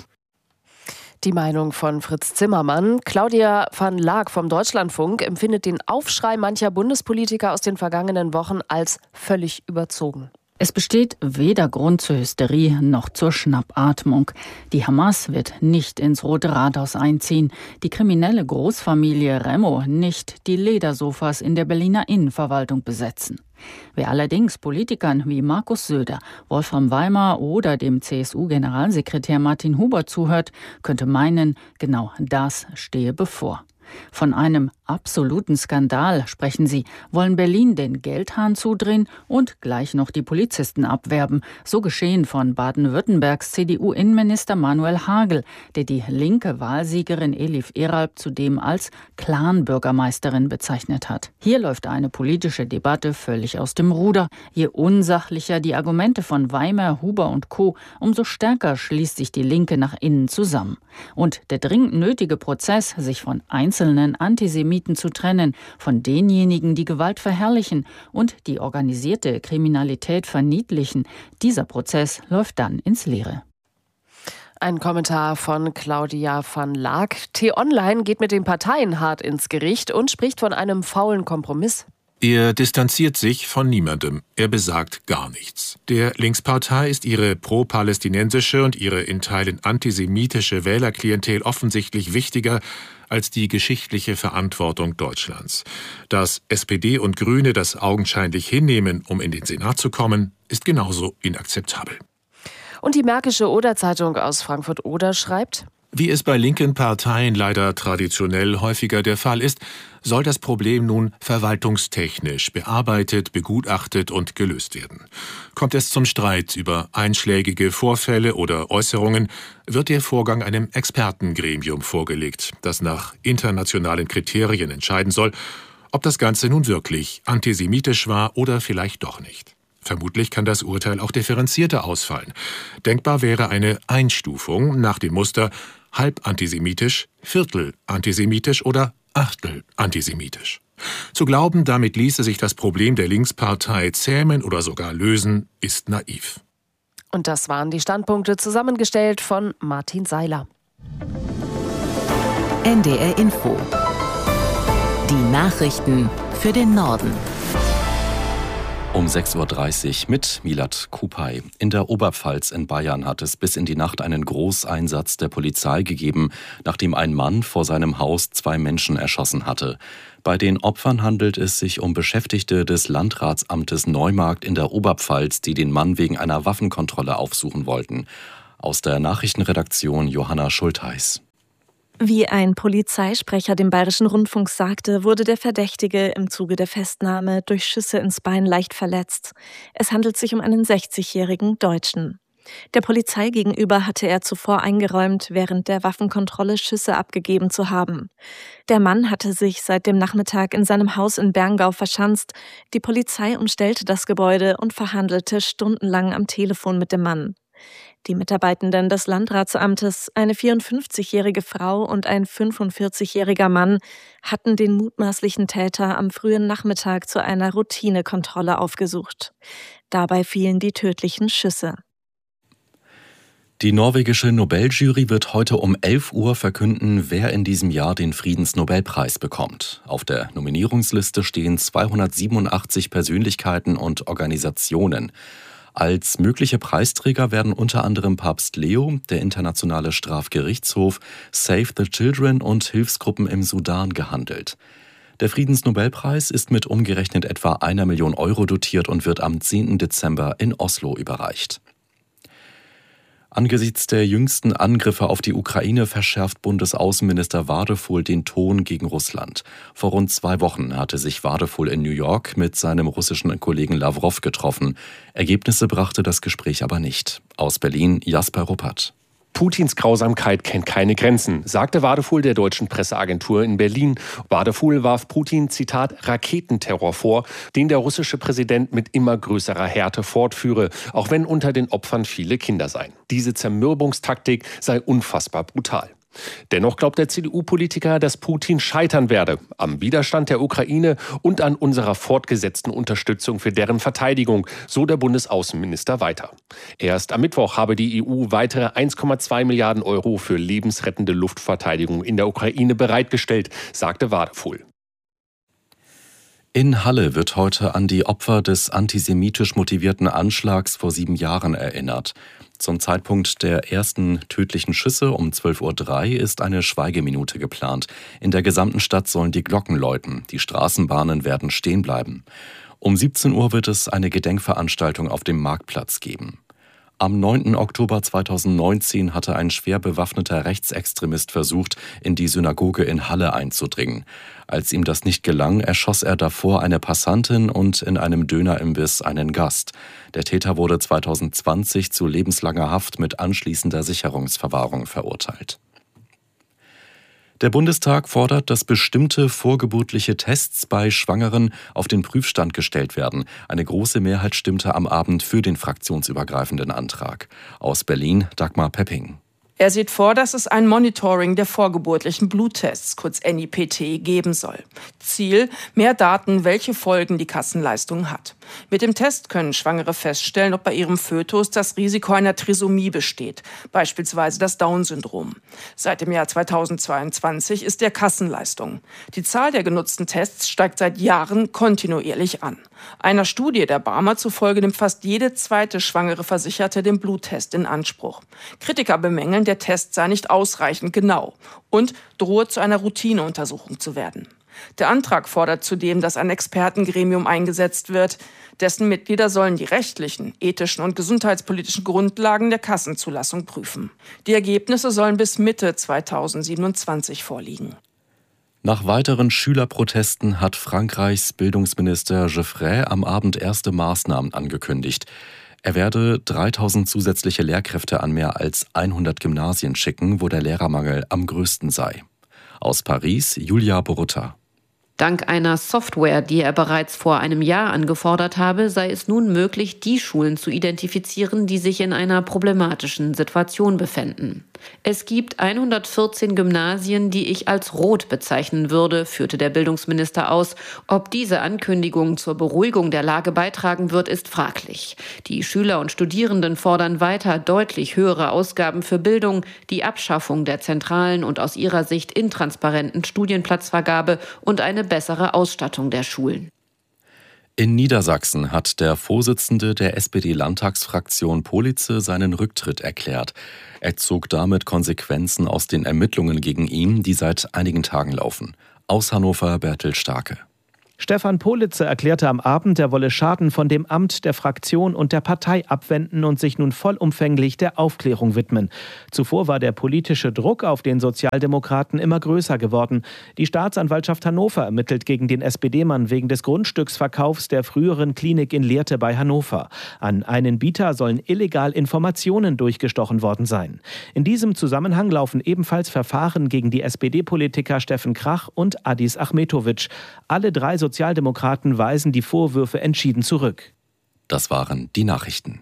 [SPEAKER 1] Die Meinung von Fritz Zimmermann. Claudia van Laak vom Deutschlandfunk empfindet den Aufschrei mancher Bundespolitiker aus den vergangenen Wochen als völlig überzogen.
[SPEAKER 21] Es besteht weder Grund zur Hysterie noch zur Schnappatmung. Die Hamas wird nicht ins Rote Rathaus einziehen, die kriminelle Großfamilie Remo nicht die Ledersofas in der Berliner Innenverwaltung besetzen. Wer allerdings Politikern wie Markus Söder, Wolfram Weimar oder dem CSU-Generalsekretär Martin Huber zuhört, könnte meinen, genau das stehe bevor. Von einem absoluten Skandal sprechen sie, wollen Berlin den Geldhahn zudrehen und gleich noch die Polizisten abwerben. So geschehen von Baden-Württembergs CDU-Innenminister Manuel Hagel, der die linke Wahlsiegerin Elif Eralp zudem als Clan-Bürgermeisterin bezeichnet hat. Hier läuft eine politische Debatte völlig aus dem Ruder. Je unsachlicher die Argumente von Weimar, Huber und Co., umso stärker schließt sich die Linke nach innen zusammen. Und der dringend nötige Prozess, sich von einzelnen Antisemiten zu trennen, von denjenigen, die Gewalt verherrlichen und die organisierte Kriminalität verniedlichen, dieser Prozess läuft dann ins Leere.
[SPEAKER 1] Ein Kommentar von Claudia van Laak. T-Online geht mit den Parteien hart ins Gericht und spricht von einem faulen Kompromiss.
[SPEAKER 22] Er distanziert sich von niemandem. Er besagt gar nichts. Der Linkspartei ist ihre pro-palästinensische und ihre in Teilen antisemitische Wählerklientel offensichtlich wichtiger als die geschichtliche Verantwortung Deutschlands. Dass SPD und Grüne das augenscheinlich hinnehmen, um in den Senat zu kommen, ist genauso inakzeptabel.
[SPEAKER 1] Und die Märkische Oder-Zeitung aus Frankfurt-Oder schreibt:
[SPEAKER 22] Wie es bei linken Parteien leider traditionell häufiger der Fall ist, soll das Problem nun verwaltungstechnisch bearbeitet, begutachtet und gelöst werden. Kommt es zum Streit über einschlägige Vorfälle oder Äußerungen, wird der Vorgang einem Expertengremium vorgelegt, das nach internationalen Kriterien entscheiden soll, ob das Ganze nun wirklich antisemitisch war oder vielleicht doch nicht. Vermutlich kann das Urteil auch differenzierter ausfallen. Denkbar wäre eine Einstufung nach dem Muster halb antisemitisch, Viertel antisemitisch oder Achtel antisemitisch. Zu glauben, damit ließe sich das Problem der Linkspartei zähmen oder sogar lösen, ist naiv.
[SPEAKER 1] Und das waren die Standpunkte, zusammengestellt von Martin Seiler.
[SPEAKER 8] NDR Info. Die Nachrichten für den Norden.
[SPEAKER 13] Um 6.30 Uhr mit Milad Kupay. In der Oberpfalz in Bayern hat es bis in die Nacht einen Großeinsatz der Polizei gegeben, nachdem ein Mann vor seinem Haus 2 Menschen erschossen hatte. Bei den Opfern handelt es sich um Beschäftigte des Landratsamtes Neumarkt in der Oberpfalz, die den Mann wegen einer Waffenkontrolle aufsuchen wollten. Aus der Nachrichtenredaktion Johanna Schultheis.
[SPEAKER 3] Wie ein Polizeisprecher dem Bayerischen Rundfunk sagte, wurde der Verdächtige im Zuge der Festnahme durch Schüsse ins Bein leicht verletzt. Es handelt sich um einen 60-jährigen Deutschen. Der Polizei gegenüber hatte er zuvor eingeräumt, während der Waffenkontrolle Schüsse abgegeben zu haben. Der Mann hatte sich seit dem Nachmittag in seinem Haus in Berngau verschanzt. Die Polizei umstellte das Gebäude und verhandelte stundenlang am Telefon mit dem Mann. Die Mitarbeitenden des Landratsamtes, eine 54-jährige Frau und ein 45-jähriger Mann, hatten den mutmaßlichen Täter am frühen Nachmittag zu einer Routinekontrolle aufgesucht. Dabei fielen die tödlichen Schüsse.
[SPEAKER 13] Die norwegische Nobeljury wird heute um 11 Uhr verkünden, wer in diesem Jahr den Friedensnobelpreis bekommt. Auf der Nominierungsliste stehen 287 Persönlichkeiten und Organisationen. Als mögliche Preisträger werden unter anderem Papst Leo, der Internationale Strafgerichtshof, Save the Children und Hilfsgruppen im Sudan gehandelt. Der Friedensnobelpreis ist mit umgerechnet etwa 1 Million Euro dotiert und wird am 10. Dezember in Oslo überreicht. Angesichts der jüngsten Angriffe auf die Ukraine verschärft Bundesaußenminister Wadefuhl den Ton gegen Russland. Vor rund 2 Wochen hatte sich Wadefuhl in New York mit seinem russischen Kollegen Lawrow getroffen. Ergebnisse brachte das Gespräch aber nicht. Aus Berlin Jasper Ruppert.
[SPEAKER 4] Putins Grausamkeit kennt keine Grenzen, sagte Wadefuhl der deutschen Presseagentur in Berlin. Wadefuhl warf Putin, Zitat, Raketenterror vor, den der russische Präsident mit immer größerer Härte fortführe, auch wenn unter den Opfern viele Kinder seien. Diese Zermürbungstaktik sei unfassbar brutal. Dennoch glaubt der CDU-Politiker, dass Putin scheitern werde am Widerstand der Ukraine und an unserer fortgesetzten Unterstützung für deren Verteidigung, so der Bundesaußenminister weiter. Erst am Mittwoch habe die EU weitere 1,2 Milliarden Euro für lebensrettende Luftverteidigung in der Ukraine bereitgestellt, sagte Wadefuhl.
[SPEAKER 13] In Halle wird heute an die Opfer des antisemitisch motivierten Anschlags vor 7 Jahren erinnert. Zum Zeitpunkt der ersten tödlichen Schüsse um 12.03 Uhr ist eine Schweigeminute geplant. In der gesamten Stadt sollen die Glocken läuten. Die Straßenbahnen werden stehen bleiben. Um 17 Uhr wird es eine Gedenkveranstaltung auf dem Marktplatz geben. Am 9. Oktober 2019 hatte ein schwer bewaffneter Rechtsextremist versucht, in die Synagoge in Halle einzudringen. Als ihm das nicht gelang, erschoss er davor eine Passantin und in einem Dönerimbiss einen Gast. Der Täter wurde 2020 zu lebenslanger Haft mit anschließender Sicherungsverwahrung verurteilt. Der Bundestag fordert, dass bestimmte vorgeburtliche Tests bei Schwangeren auf den Prüfstand gestellt werden. Eine große Mehrheit stimmte am Abend für den fraktionsübergreifenden Antrag. Aus Berlin Dagmar Pepping.
[SPEAKER 23] Er sieht vor, dass es ein Monitoring der vorgeburtlichen Bluttests, kurz NIPT, geben soll. Ziel: mehr Daten, welche Folgen die Kassenleistung hat. Mit dem Test können Schwangere feststellen, ob bei ihrem Fötus das Risiko einer Trisomie besteht, beispielsweise das Down-Syndrom. Seit dem Jahr 2022 ist der Kassenleistung. Die Zahl der genutzten Tests steigt seit Jahren kontinuierlich an. Einer Studie der Barmer zufolge nimmt fast jede zweite schwangere Versicherte den Bluttest in Anspruch. Kritiker bemängeln, der Test sei nicht ausreichend genau und drohe zu einer Routineuntersuchung zu werden. Der Antrag fordert zudem, dass ein Expertengremium eingesetzt wird. Dessen Mitglieder sollen die rechtlichen, ethischen und gesundheitspolitischen Grundlagen der Kassenzulassung prüfen. Die Ergebnisse sollen bis Mitte 2027 vorliegen.
[SPEAKER 13] Nach weiteren Schülerprotesten hat Frankreichs Bildungsminister Geoffrey am Abend erste Maßnahmen angekündigt. Er werde 3000 zusätzliche Lehrkräfte an mehr als 100 Gymnasien schicken, wo der Lehrermangel am größten sei. Aus Paris, Julia Borutta.
[SPEAKER 24] Dank einer Software, die er bereits vor einem Jahr angefordert habe, sei es nun möglich, die Schulen zu identifizieren, die sich in einer problematischen Situation befänden. Es gibt 114 Gymnasien, die ich als rot bezeichnen würde, führte der Bildungsminister aus. Ob diese Ankündigung zur Beruhigung der Lage beitragen wird, ist fraglich. Die Schüler und Studierenden fordern weiter deutlich höhere Ausgaben für Bildung, die Abschaffung der zentralen und aus ihrer Sicht intransparenten Studienplatzvergabe und eine bessere Ausstattung der Schulen.
[SPEAKER 13] In Niedersachsen hat der Vorsitzende der SPD-Landtagsfraktion Politze seinen Rücktritt erklärt. Er zog damit Konsequenzen aus den Ermittlungen gegen ihn, die seit einigen Tagen laufen. Aus Hannover Bertel Starke.
[SPEAKER 2] Stefan Politze erklärte am Abend, er wolle Schaden von dem Amt, der Fraktion und der Partei abwenden und sich nun vollumfänglich der Aufklärung widmen. Zuvor war der politische Druck auf den Sozialdemokraten immer größer geworden. Die Staatsanwaltschaft Hannover ermittelt gegen den SPD-Mann wegen des Grundstücksverkaufs der früheren Klinik in Lehrte bei Hannover. An einen Bieter sollen illegal Informationen durchgestochen worden sein. In diesem Zusammenhang laufen ebenfalls Verfahren gegen die SPD-Politiker Steffen Krach und Adis Achmetovic. Alle drei Sozialdemokraten weisen die Vorwürfe entschieden zurück.
[SPEAKER 13] Das waren die Nachrichten.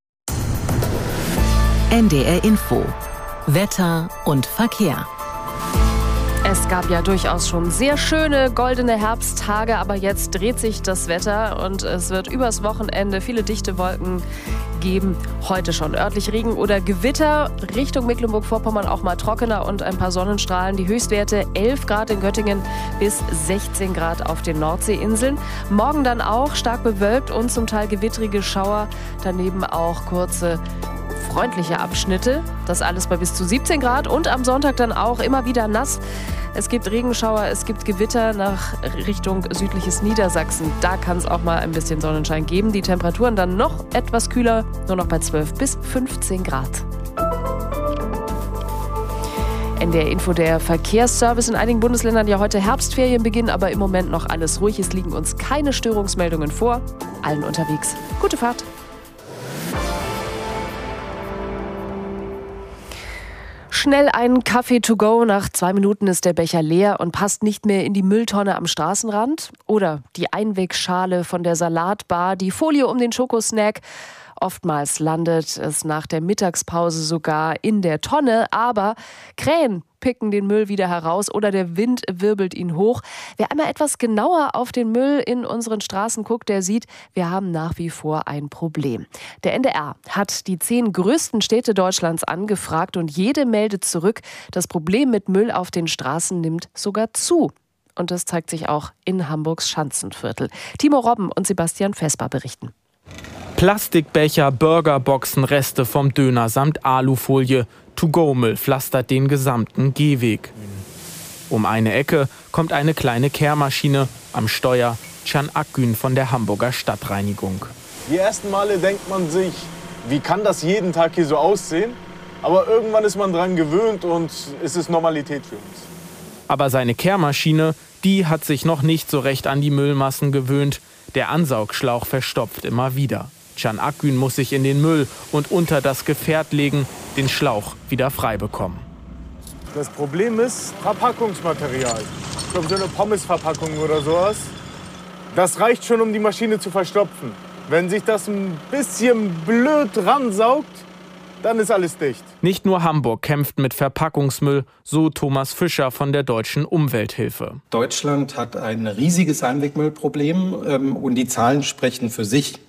[SPEAKER 8] NDR Info. Wetter und Verkehr.
[SPEAKER 1] Es gab ja durchaus schon sehr schöne goldene Herbsttage, aber jetzt dreht sich das Wetter und es wird übers Wochenende viele dichte Wolken geben. Heute schon örtlich Regen oder Gewitter. Richtung Mecklenburg-Vorpommern auch mal trockener und ein paar Sonnenstrahlen. Die Höchstwerte 11 Grad in Göttingen bis 16 Grad auf den Nordseeinseln. Morgen dann auch stark bewölkt und zum Teil gewittrige Schauer. Daneben auch kurze freundliche Abschnitte. Das alles bei bis zu 17 Grad und am Sonntag dann auch immer wieder nass. Es gibt Regenschauer, es gibt Gewitter nach Richtung südliches Niedersachsen. Da kann es auch mal ein bisschen Sonnenschein geben. Die Temperaturen dann noch etwas kühler, nur noch bei 12 bis 15 Grad. NDR Info, der Verkehrsservice. In einigen Bundesländern ja heute Herbstferien beginnen, aber im Moment noch alles ruhig. Es liegen uns keine Störungsmeldungen vor. Allen unterwegs. Gute Fahrt. Schnell einen Kaffee to go. Nach 2 Minuten ist der Becher leer und passt nicht mehr in die Mülltonne am Straßenrand. Oder die Einwegschale von der Salatbar, die Folie um den Schokosnack. Oftmals landet es nach der Mittagspause sogar in der Tonne, aber Krähen picken den Müll wieder heraus oder der Wind wirbelt ihn hoch. Wer einmal etwas genauer auf den Müll in unseren Straßen guckt, der sieht, wir haben nach wie vor ein Problem. Der NDR hat die 10 größten Städte Deutschlands angefragt und jede meldet zurück, das Problem mit Müll auf den Straßen nimmt sogar zu. Und das zeigt sich auch in Hamburgs Schanzenviertel. Timo Robben und Sebastian Vesper berichten.
[SPEAKER 5] Plastikbecher, Burgerboxen, Reste vom Döner samt Alufolie. To-go-Müll pflastert den gesamten Gehweg. Um eine Ecke kommt eine kleine Kehrmaschine. Am Steuer Can Akgün von der Hamburger Stadtreinigung.
[SPEAKER 6] Die ersten Male denkt man sich, wie kann das jeden Tag hier so aussehen? Aber irgendwann ist man dran gewöhnt und es ist Normalität für uns.
[SPEAKER 5] Aber seine Kehrmaschine, die hat sich noch nicht so recht an die Müllmassen gewöhnt. Der Ansaugschlauch verstopft immer wieder. Can Akgün muss sich in den Müll und unter das Gefährt legen, den Schlauch wieder frei bekommen.
[SPEAKER 6] Das Problem ist Verpackungsmaterial. Ich glaube, so eine Pommesverpackung oder sowas. Das reicht schon, um die Maschine zu verstopfen. Wenn sich das ein bisschen blöd ransaugt, dann ist alles dicht.
[SPEAKER 5] Nicht nur Hamburg kämpft mit Verpackungsmüll, so Thomas Fischer von der Deutschen Umwelthilfe.
[SPEAKER 7] Deutschland hat ein riesiges Einwegmüllproblem und die Zahlen sprechen für sich.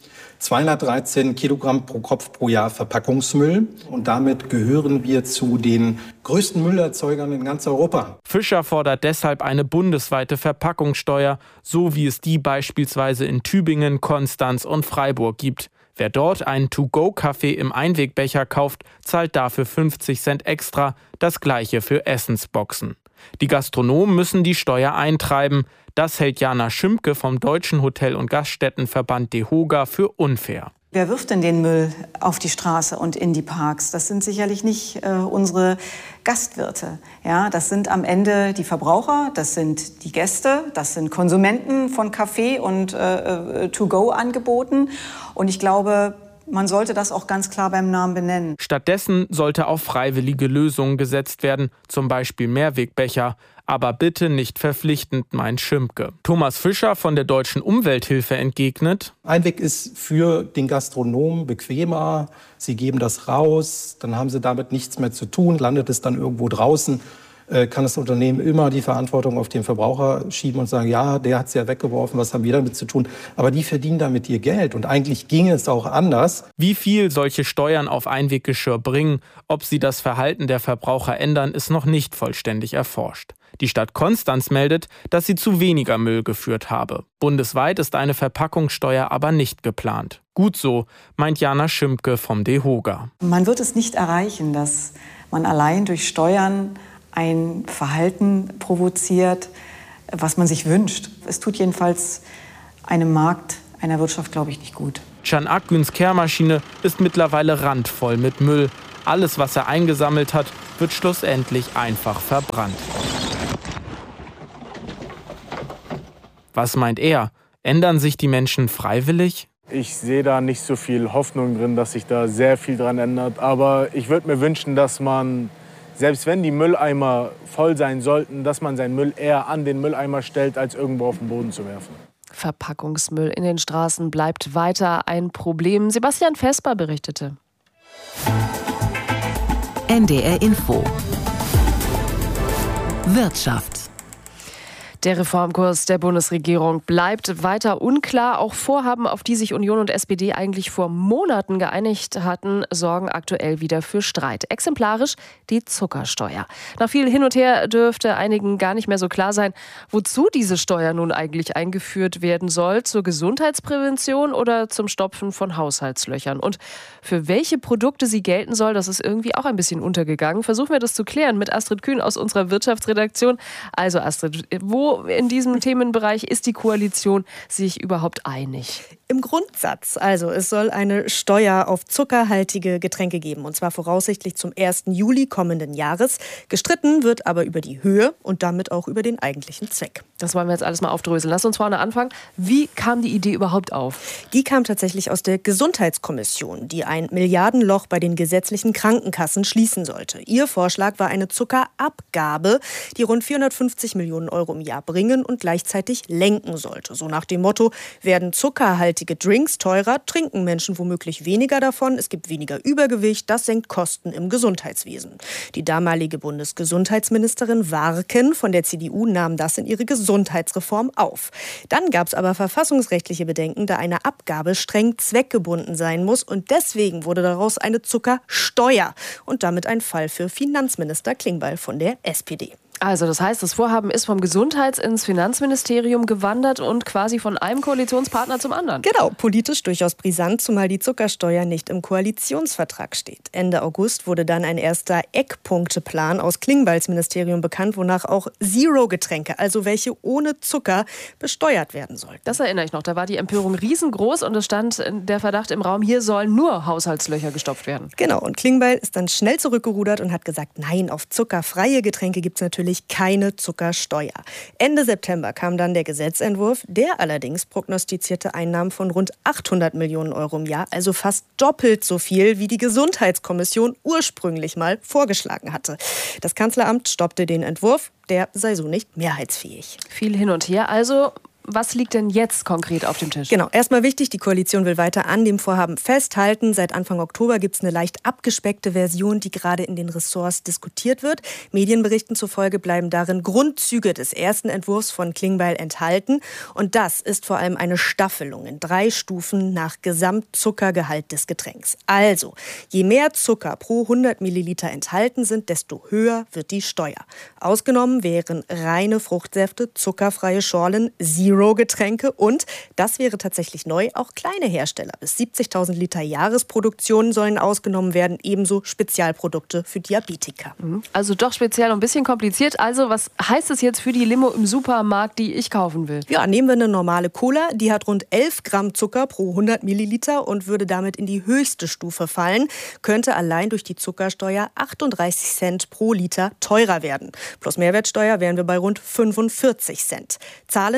[SPEAKER 7] 213 Kilogramm pro Kopf pro Jahr Verpackungsmüll. Und damit gehören wir zu den größten Müllerzeugern in ganz Europa.
[SPEAKER 5] Fischer fordert deshalb eine bundesweite Verpackungssteuer, so wie es die beispielsweise in Tübingen, Konstanz und Freiburg gibt. Wer dort einen To-Go-Kaffee im Einwegbecher kauft, zahlt dafür 50 Cent extra, das gleiche für Essensboxen. Die Gastronomen müssen die Steuer eintreiben. Das hält Jana Schimpke vom Deutschen Hotel- und Gaststättenverband DEHOGA für unfair.
[SPEAKER 25] Wer wirft denn den Müll auf die Straße und in die Parks? Das sind sicherlich nicht unsere Gastwirte. Ja, das sind am Ende die Verbraucher, das sind die Gäste, das sind Konsumenten von Kaffee und To-Go-Angeboten. Und ich glaube, man sollte das auch ganz klar beim Namen benennen.
[SPEAKER 5] Stattdessen sollte auf freiwillige Lösungen gesetzt werden, zum Beispiel Mehrwegbecher. Aber bitte nicht verpflichtend, meint Schimpke. Thomas Fischer von der Deutschen Umwelthilfe entgegnet:
[SPEAKER 7] Einweg ist für den Gastronomen bequemer. Sie geben das raus, dann haben sie damit nichts mehr zu tun, landet es dann irgendwo draußen. kann das Unternehmen immer die Verantwortung auf den Verbraucher schieben und sagen, ja, der hat es ja weggeworfen, was haben wir damit zu tun? Aber die verdienen damit ihr Geld und eigentlich ginge es auch anders.
[SPEAKER 5] Wie viel solche Steuern auf Einweggeschirr bringen, ob sie das Verhalten der Verbraucher ändern, ist noch nicht vollständig erforscht. Die Stadt Konstanz meldet, dass sie zu weniger Müll geführt habe. Bundesweit ist eine Verpackungssteuer aber nicht geplant. Gut so, meint Jana Schimpke vom DEHOGA.
[SPEAKER 25] Man wird es nicht erreichen, dass man allein durch Steuern ein Verhalten provoziert, was man sich wünscht. Es tut jedenfalls einem Markt, einer Wirtschaft, glaube ich, nicht gut.
[SPEAKER 5] Can Akgüns Kehrmaschine ist mittlerweile randvoll mit Müll. Alles, was er eingesammelt hat, wird schlussendlich einfach verbrannt. Was meint er? Ändern sich die Menschen freiwillig?
[SPEAKER 6] Ich sehe da nicht so viel Hoffnung drin, dass sich da sehr viel dran ändert. Aber ich würde mir wünschen, dass man, selbst wenn die Mülleimer voll sein sollten, dass man seinen Müll eher an den Mülleimer stellt, als irgendwo auf den Boden zu werfen.
[SPEAKER 1] Verpackungsmüll in den Straßen bleibt weiter ein Problem. Sebastian Vesper berichtete.
[SPEAKER 8] NDR Info. Wirtschaft.
[SPEAKER 1] Der Reformkurs der Bundesregierung bleibt weiter unklar. Auch Vorhaben, auf die sich Union und SPD eigentlich vor Monaten geeinigt hatten, sorgen aktuell wieder für Streit. Exemplarisch die Zuckersteuer. Nach viel Hin und Her dürfte einigen gar nicht mehr so klar sein, wozu diese Steuer nun eigentlich eingeführt werden soll. Zur Gesundheitsprävention oder zum Stopfen von Haushaltslöchern. Und für welche Produkte sie gelten soll, das ist irgendwie auch ein bisschen untergegangen. Versuchen wir das zu klären mit Astrid Kühn aus unserer Wirtschaftsredaktion. Also Astrid, wo in diesem Themenbereich ist die Koalition sich überhaupt einig?
[SPEAKER 9] Im Grundsatz. Also es soll eine Steuer auf zuckerhaltige Getränke geben. Und zwar voraussichtlich zum 1. Juli kommenden Jahres. Gestritten wird aber über die Höhe und damit auch über den eigentlichen Zweck.
[SPEAKER 1] Das wollen wir jetzt alles mal aufdröseln. Lass uns vorne anfangen. Wie kam die Idee überhaupt auf?
[SPEAKER 9] Die kam tatsächlich aus der Gesundheitskommission, die ein Milliardenloch bei den gesetzlichen Krankenkassen schließen sollte. Ihr Vorschlag war eine Zuckerabgabe, die rund 450 Millionen Euro im Jahr bringen und gleichzeitig lenken sollte. So nach dem Motto, werden zuckerhaltige Drinks teurer, trinken Menschen womöglich weniger davon, es gibt weniger Übergewicht, das senkt Kosten im Gesundheitswesen. Die damalige Bundesgesundheitsministerin Warken von der CDU nahm das in ihre Gesundheitsreform auf. Dann gab es aber verfassungsrechtliche Bedenken, da eine Abgabe streng zweckgebunden sein muss und deswegen wurde daraus eine Zuckersteuer und damit ein Fall für Finanzminister Klingbeil von der SPD.
[SPEAKER 1] Also das heißt, das Vorhaben ist vom Gesundheits- ins Finanzministerium gewandert und quasi von einem Koalitionspartner zum anderen.
[SPEAKER 9] Genau, politisch durchaus brisant, zumal die Zuckersteuer nicht im Koalitionsvertrag steht. Ende August wurde dann ein erster Eckpunkteplan aus Klingbeils Ministerium bekannt, wonach auch Zero-Getränke, also welche ohne Zucker, besteuert werden sollten.
[SPEAKER 1] Das erinnere ich noch, da war die Empörung riesengroß und es stand der Verdacht im Raum, hier sollen nur Haushaltslöcher gestopft werden.
[SPEAKER 9] Genau, und Klingbeil ist dann schnell zurückgerudert und hat gesagt, nein, auf zuckerfreie Getränke gibt es natürlich keine Zuckersteuer. Ende September kam dann der Gesetzentwurf, der allerdings prognostizierte Einnahmen von rund 800 Millionen Euro im Jahr, also fast doppelt so viel, wie die Gesundheitskommission ursprünglich mal vorgeschlagen hatte. Das Kanzleramt stoppte den Entwurf, der sei so nicht mehrheitsfähig.
[SPEAKER 1] Viel hin und her also. Was liegt denn jetzt konkret auf dem Tisch?
[SPEAKER 9] Genau, erstmal wichtig, die Koalition will weiter an dem Vorhaben festhalten. Seit Anfang Oktober gibt es eine leicht abgespeckte Version, die gerade in den Ressorts diskutiert wird. Medienberichten zufolge bleiben darin Grundzüge des ersten Entwurfs von Klingbeil enthalten. Und das ist vor allem eine Staffelung in 3 Stufen nach Gesamtzuckergehalt des Getränks. Also, je mehr Zucker pro 100 Milliliter enthalten sind, desto höher wird die Steuer. Ausgenommen wären reine Fruchtsäfte, zuckerfreie Schorlen, Zero-Getränke und, das wäre tatsächlich neu, auch kleine Hersteller. Bis 70.000 Liter Jahresproduktion sollen ausgenommen werden, ebenso Spezialprodukte für Diabetiker.
[SPEAKER 1] Also doch speziell und ein bisschen kompliziert. Also was heißt das jetzt für die Limo im Supermarkt, die ich kaufen will?
[SPEAKER 9] Ja, nehmen wir eine normale Cola, die hat rund 11 Gramm Zucker pro 100 Milliliter und würde damit in die höchste Stufe fallen, könnte allein durch die Zuckersteuer 38 Cent pro Liter teurer werden. Plus Mehrwertsteuer wären wir bei rund 45 Cent. Zahlen müssten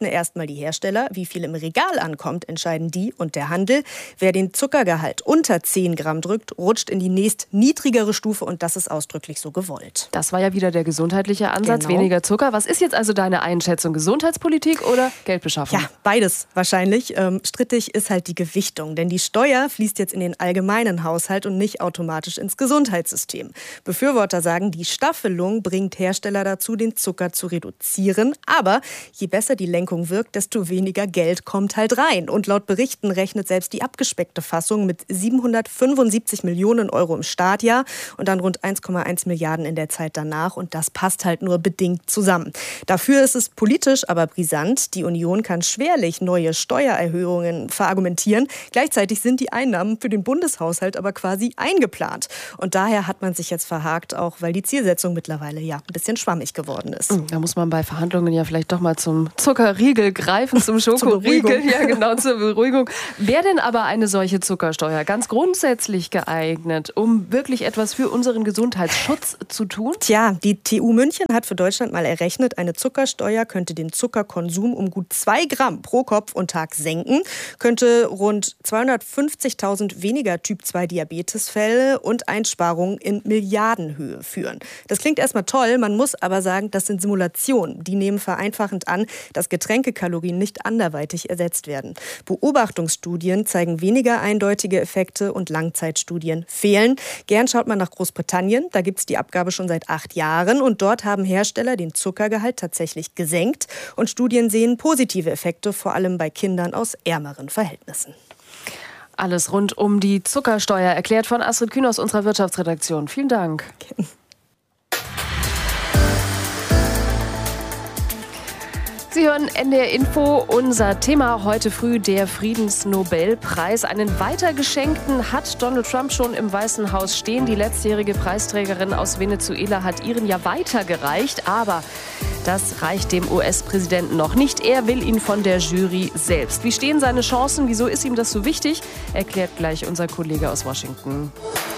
[SPEAKER 9] erstmal die Hersteller. Wie viel im Regal ankommt, entscheiden die und der Handel. Wer den Zuckergehalt unter 10 Gramm drückt, rutscht in die nächst niedrigere Stufe und das ist ausdrücklich so gewollt.
[SPEAKER 1] Das war ja wieder der gesundheitliche Ansatz,
[SPEAKER 9] Genau.
[SPEAKER 1] weniger Zucker. Was ist jetzt also deine Einschätzung? Gesundheitspolitik oder Geldbeschaffung?
[SPEAKER 9] Ja, beides wahrscheinlich. Strittig ist halt die Gewichtung, denn die Steuer fließt jetzt in den allgemeinen Haushalt und nicht automatisch ins Gesundheitssystem. Befürworter sagen, die Staffelung bringt Hersteller dazu, den Zucker zu reduzieren. Aber je besser die Lenkung wirkt, desto weniger Geld kommt halt rein. Und laut Berichten rechnet selbst die abgespeckte Fassung mit 775 Millionen Euro im Startjahr und dann rund 1,1 Milliarden in der Zeit danach. Und das passt halt nur bedingt zusammen. Dafür ist es politisch aber brisant. Die Union kann schwerlich neue Steuererhöhungen verargumentieren. Gleichzeitig sind die Einnahmen für den Bundeshaushalt aber quasi eingeplant. Und daher hat man sich jetzt verhakt, auch weil die Zielsetzung mittlerweile ja ein bisschen schwammig geworden ist.
[SPEAKER 1] Da muss man bei Verhandlungen ja vielleicht doch mal zum Zuckerriegel greifen, zum Schokoriegel. Ja, genau, zur Beruhigung. Wäre denn aber eine solche Zuckersteuer ganz grundsätzlich geeignet, um wirklich etwas für unseren Gesundheitsschutz zu tun?
[SPEAKER 9] Tja, die TU München hat für Deutschland mal errechnet, eine Zuckersteuer könnte den Zuckerkonsum um gut 2 Gramm pro Kopf und Tag senken, könnte rund 250.000 weniger Typ-2-Diabetesfälle und Einsparungen in Milliardenhöhe führen. Das klingt erstmal toll, man muss aber sagen, das sind Simulationen. Die nehmen vereinfachend an, dass Getränkekalorien nicht anderweitig ersetzt werden. Beobachtungsstudien zeigen weniger eindeutige Effekte und Langzeitstudien fehlen. Gern schaut man nach Großbritannien, da gibt es die Abgabe schon seit 8 Jahren und dort haben Hersteller den Zuckergehalt tatsächlich gesenkt und Studien sehen positive Effekte, vor allem bei Kindern aus ärmeren Verhältnissen.
[SPEAKER 1] Alles rund um die Zuckersteuer, erklärt von Astrid Kühn aus unserer Wirtschaftsredaktion. Vielen Dank. Okay. Sie hören NDR Info, unser Thema heute früh, der Friedensnobelpreis. Einen weitergeschenkten hat Donald Trump schon im Weißen Haus stehen. Die letztjährige Preisträgerin aus Venezuela hat ihren ja weitergereicht, aber das reicht dem US-Präsidenten noch nicht. Er will ihn von der Jury selbst. Wie stehen seine Chancen? Wieso ist ihm das so wichtig? Erklärt gleich unser Kollege aus Washington.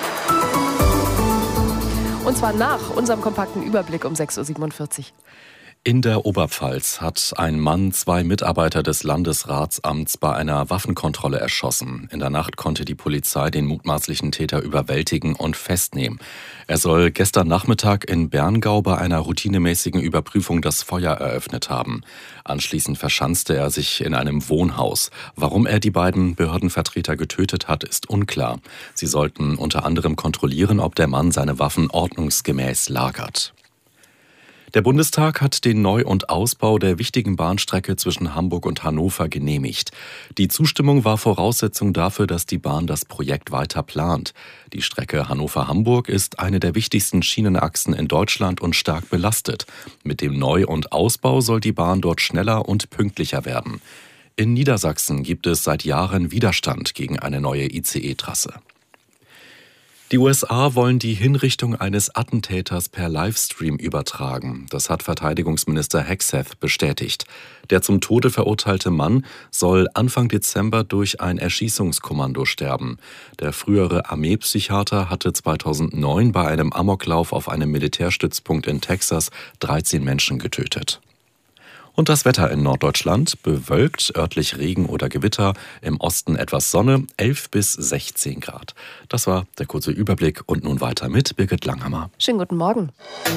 [SPEAKER 1] Und zwar nach unserem kompakten Überblick um 6.47 Uhr.
[SPEAKER 13] In der Oberpfalz hat ein Mann 2 Mitarbeiter des Landesratsamts bei einer Waffenkontrolle erschossen. In der Nacht konnte die Polizei den mutmaßlichen Täter überwältigen und festnehmen. Er soll gestern Nachmittag in Berngau bei einer routinemäßigen Überprüfung das Feuer eröffnet haben. Anschließend verschanzte er sich in einem Wohnhaus. Warum er die beiden Behördenvertreter getötet hat, ist unklar. Sie sollten unter anderem kontrollieren, ob der Mann seine Waffen ordnungsgemäß lagert. Der Bundestag hat den Neu- und Ausbau der wichtigen Bahnstrecke zwischen Hamburg und Hannover genehmigt. Die Zustimmung war Voraussetzung dafür, dass die Bahn das Projekt weiter plant. Die Strecke Hannover-Hamburg ist eine der wichtigsten Schienenachsen in Deutschland und stark belastet. Mit dem Neu- und Ausbau soll die Bahn dort schneller und pünktlicher werden. In Niedersachsen gibt es seit Jahren Widerstand gegen eine neue ICE-Trasse. Die USA wollen die Hinrichtung eines Attentäters per Livestream übertragen. Das hat Verteidigungsminister Hegseth bestätigt. Der zum Tode verurteilte Mann soll Anfang Dezember durch ein Erschießungskommando sterben. Der frühere Armeepsychiater hatte 2009 bei einem Amoklauf auf einem Militärstützpunkt in Texas 13 Menschen getötet. Und das Wetter in Norddeutschland: bewölkt, örtlich Regen oder Gewitter, im Osten etwas Sonne, 11 bis 16 Grad. Das war der kurze Überblick und nun weiter mit Birgit Langhammer.
[SPEAKER 1] Schönen guten Morgen.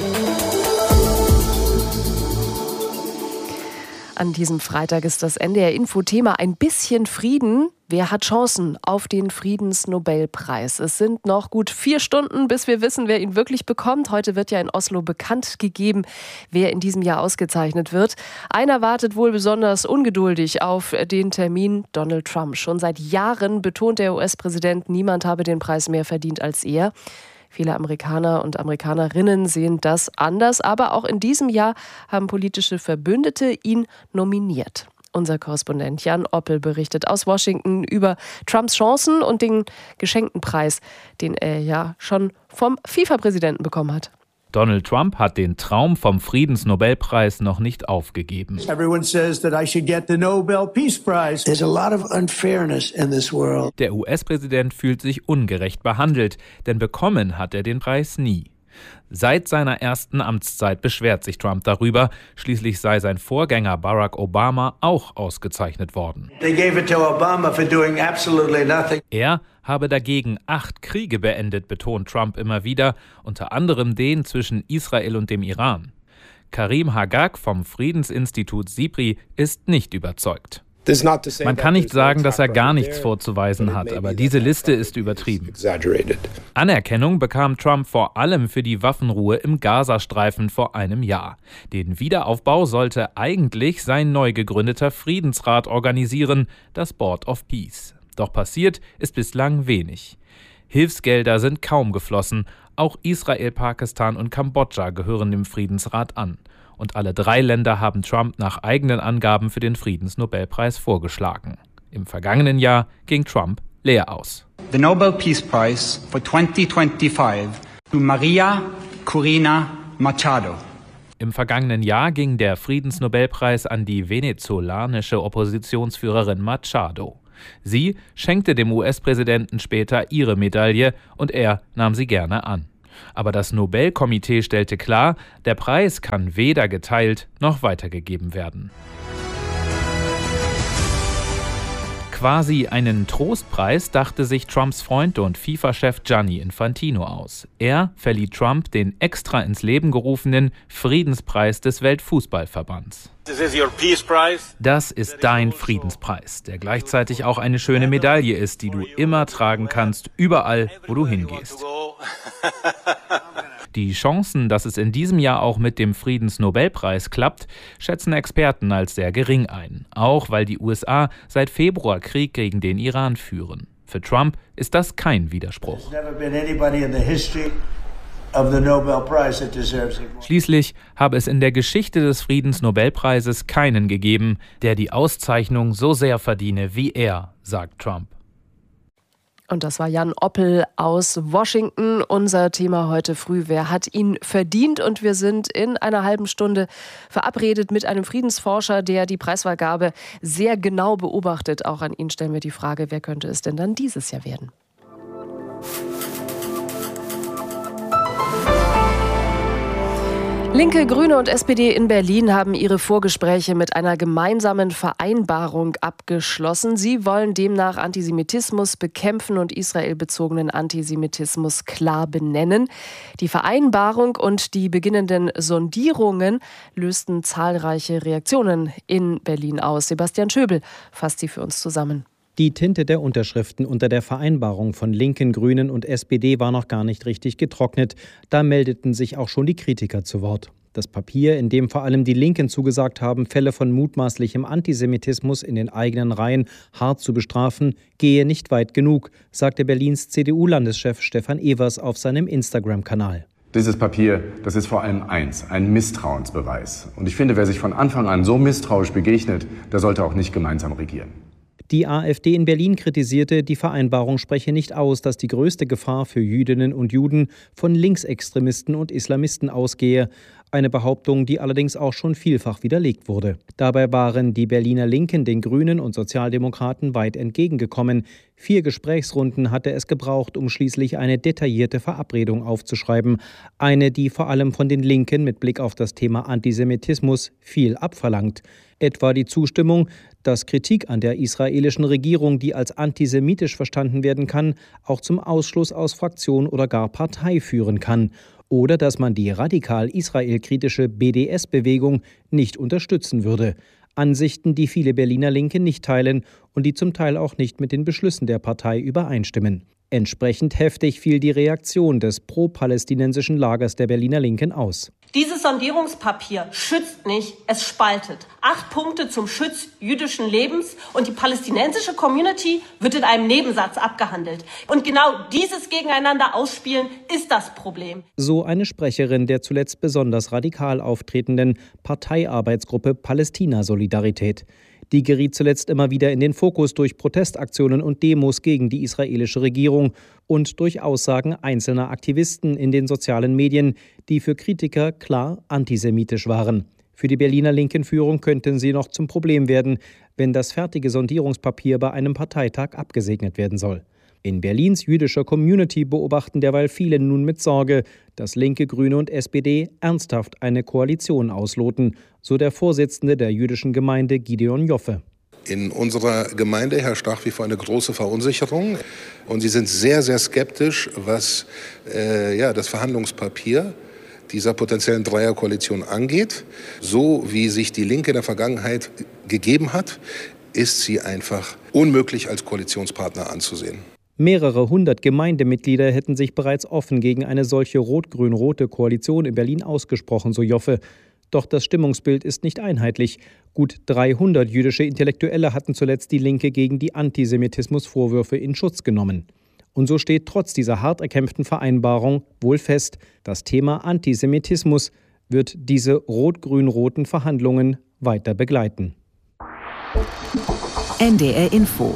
[SPEAKER 1] An diesem Freitag ist das NDR-Info-Thema ein bisschen Frieden. Wer hat Chancen auf den Friedensnobelpreis? Es sind noch gut 4 Stunden, bis wir wissen, wer ihn wirklich bekommt. Heute wird ja in Oslo bekannt gegeben, wer in diesem Jahr ausgezeichnet wird. Einer wartet wohl besonders ungeduldig auf den Termin: Donald Trump. Schon seit Jahren betont der US-Präsident, niemand habe den Preis mehr verdient als er. Viele Amerikaner und Amerikanerinnen sehen das anders, aber auch in diesem Jahr haben politische Verbündete ihn nominiert. Unser Korrespondent Jan Oppel berichtet aus Washington über Trumps Chancen und den geschenkten Preis, den er ja schon vom FIFA-Präsidenten bekommen hat.
[SPEAKER 10] Donald Trump hat den Traum vom Friedensnobelpreis noch nicht aufgegeben.
[SPEAKER 11] Everyone says that I should get the Nobel Peace Prize. There's a lot of unfairness in this world.
[SPEAKER 10] Der US-Präsident fühlt sich ungerecht behandelt, denn bekommen hat er den Preis nie. Seit seiner ersten Amtszeit beschwert sich Trump darüber. Schließlich sei sein Vorgänger Barack Obama auch ausgezeichnet worden.
[SPEAKER 11] They gave it to Obama for doing absolutely nothing.
[SPEAKER 10] Er habe dagegen 8 Kriege beendet, betont Trump immer wieder, unter anderem den zwischen Israel und dem Iran. Karim Hagag vom Friedensinstitut SIPRI ist nicht überzeugt. Man kann nicht sagen, dass er gar nichts vorzuweisen hat, aber diese Liste ist übertrieben. Anerkennung bekam Trump vor allem für die Waffenruhe im Gazastreifen vor einem Jahr. Den Wiederaufbau sollte eigentlich sein neu gegründeter Friedensrat organisieren, das Board of Peace. Doch passiert ist bislang wenig. Hilfsgelder sind kaum geflossen. Auch Israel, Pakistan und Kambodscha gehören dem Friedensrat an. Und alle 3 Länder haben Trump nach eigenen Angaben für den Friedensnobelpreis vorgeschlagen. Im vergangenen Jahr ging Trump leer aus.
[SPEAKER 12] The Nobel Peace Prize for 2025 to Maria Corina Machado.
[SPEAKER 10] Im vergangenen Jahr ging der Friedensnobelpreis an die venezolanische Oppositionsführerin Machado. Sie schenkte dem US-Präsidenten später ihre Medaille und er nahm sie gerne an. Aber das Nobelkomitee stellte klar, der Preis kann weder geteilt noch weitergegeben werden. Quasi einen Trostpreis dachte sich Trumps Freund und FIFA-Chef Gianni Infantino aus. Er verlieh Trump den extra ins Leben gerufenen Friedenspreis des Weltfußballverbands. Das ist dein Friedenspreis, der gleichzeitig auch eine schöne Medaille ist, die du immer tragen kannst, überall, wo du hingehst. Die Chancen, dass es in diesem Jahr auch mit dem Friedensnobelpreis klappt, schätzen Experten als sehr gering ein. Auch weil die USA seit Februar Krieg gegen den Iran führen. Für Trump ist das kein Widerspruch. Schließlich habe es in der Geschichte des Friedensnobelpreises keinen gegeben, der die Auszeichnung so sehr verdiene wie er, sagt Trump.
[SPEAKER 1] Und das war Jan Oppel aus Washington. Unser Thema heute früh, wer hat ihn verdient? Und wir sind in einer halben Stunde verabredet mit einem Friedensforscher, der die Preisvergabe sehr genau beobachtet. Auch an ihn stellen wir die Frage, wer könnte es denn dann dieses Jahr werden? Linke, Grüne und SPD in Berlin haben ihre Vorgespräche mit einer gemeinsamen Vereinbarung abgeschlossen. Sie wollen demnach Antisemitismus bekämpfen und israelbezogenen Antisemitismus klar benennen. Die Vereinbarung und die beginnenden Sondierungen lösten zahlreiche Reaktionen in Berlin aus. Sebastian Schöbel fasst sie für uns zusammen.
[SPEAKER 2] Die Tinte der Unterschriften unter der Vereinbarung von Linken, Grünen und SPD war noch gar nicht richtig getrocknet. Da meldeten sich auch schon die Kritiker zu Wort. Das Papier, in dem vor allem die Linken zugesagt haben, Fälle von mutmaßlichem Antisemitismus in den eigenen Reihen hart zu bestrafen, gehe nicht weit genug, sagte Berlins CDU-Landeschef Stefan Evers auf seinem Instagram-Kanal.
[SPEAKER 15] Dieses Papier, das ist vor allem eins, ein Misstrauensbeweis. Und ich finde, wer sich von Anfang an so misstrauisch begegnet, der sollte auch nicht gemeinsam regieren.
[SPEAKER 2] Die AfD in Berlin kritisierte, die Vereinbarung spreche nicht aus, dass die größte Gefahr für Jüdinnen und Juden von Linksextremisten und Islamisten ausgehe. Eine Behauptung, die allerdings auch schon vielfach widerlegt wurde. Dabei waren die Berliner Linken den Grünen und Sozialdemokraten weit entgegengekommen. 4 Gesprächsrunden hatte es gebraucht, um schließlich eine detaillierte Verabredung aufzuschreiben. Eine, die vor allem von den Linken mit Blick auf das Thema Antisemitismus viel abverlangt. Etwa die Zustimmung, dass Kritik an der israelischen Regierung, die als antisemitisch verstanden werden kann, auch zum Ausschluss aus Fraktion oder gar Partei führen kann. Oder dass man die radikal israelkritische BDS-Bewegung nicht unterstützen würde. Ansichten, die viele Berliner Linke nicht teilen und die zum Teil auch nicht mit den Beschlüssen der Partei übereinstimmen. Entsprechend heftig fiel die Reaktion des pro-palästinensischen Lagers der Berliner Linken aus.
[SPEAKER 16] Dieses Sondierungspapier schützt nicht, es spaltet. 8 Punkte zum Schutz jüdischen Lebens und die palästinensische Community wird in einem Nebensatz abgehandelt. Und genau dieses Gegeneinander ausspielen ist das Problem.
[SPEAKER 2] So eine Sprecherin der zuletzt besonders radikal auftretenden Parteiarbeitsgruppe Palästina-Solidarität. Die geriet zuletzt immer wieder in den Fokus durch Protestaktionen und Demos gegen die israelische Regierung und durch Aussagen einzelner Aktivisten in den sozialen Medien, die für Kritiker klar antisemitisch waren. Für die Berliner Linken-Führung könnten sie noch zum Problem werden, wenn das fertige Sondierungspapier bei einem Parteitag abgesegnet werden soll.
[SPEAKER 14] In Berlins jüdischer Community beobachten derweil viele nun mit Sorge, dass Linke, Grüne und SPD ernsthaft eine Koalition ausloten, so der Vorsitzende der jüdischen Gemeinde Gideon Joffe.
[SPEAKER 17] In unserer Gemeinde herrscht nach wie vor eine große Verunsicherung und sie sind sehr, sehr skeptisch, was das Verhandlungspapier dieser potenziellen Dreierkoalition angeht. So wie sich die Linke in der Vergangenheit gegeben hat, ist sie einfach unmöglich als Koalitionspartner anzusehen.
[SPEAKER 14] Mehrere hundert Gemeindemitglieder hätten sich bereits offen gegen eine solche rot-grün-rote Koalition in Berlin ausgesprochen, so Joffe. Doch das Stimmungsbild ist nicht einheitlich. Gut 300 jüdische Intellektuelle hatten zuletzt die Linke gegen die Antisemitismusvorwürfe in Schutz genommen. Und so steht trotz dieser hart erkämpften Vereinbarung wohl fest, das Thema Antisemitismus wird diese rot-grün-roten Verhandlungen weiter begleiten.
[SPEAKER 8] NDR Info.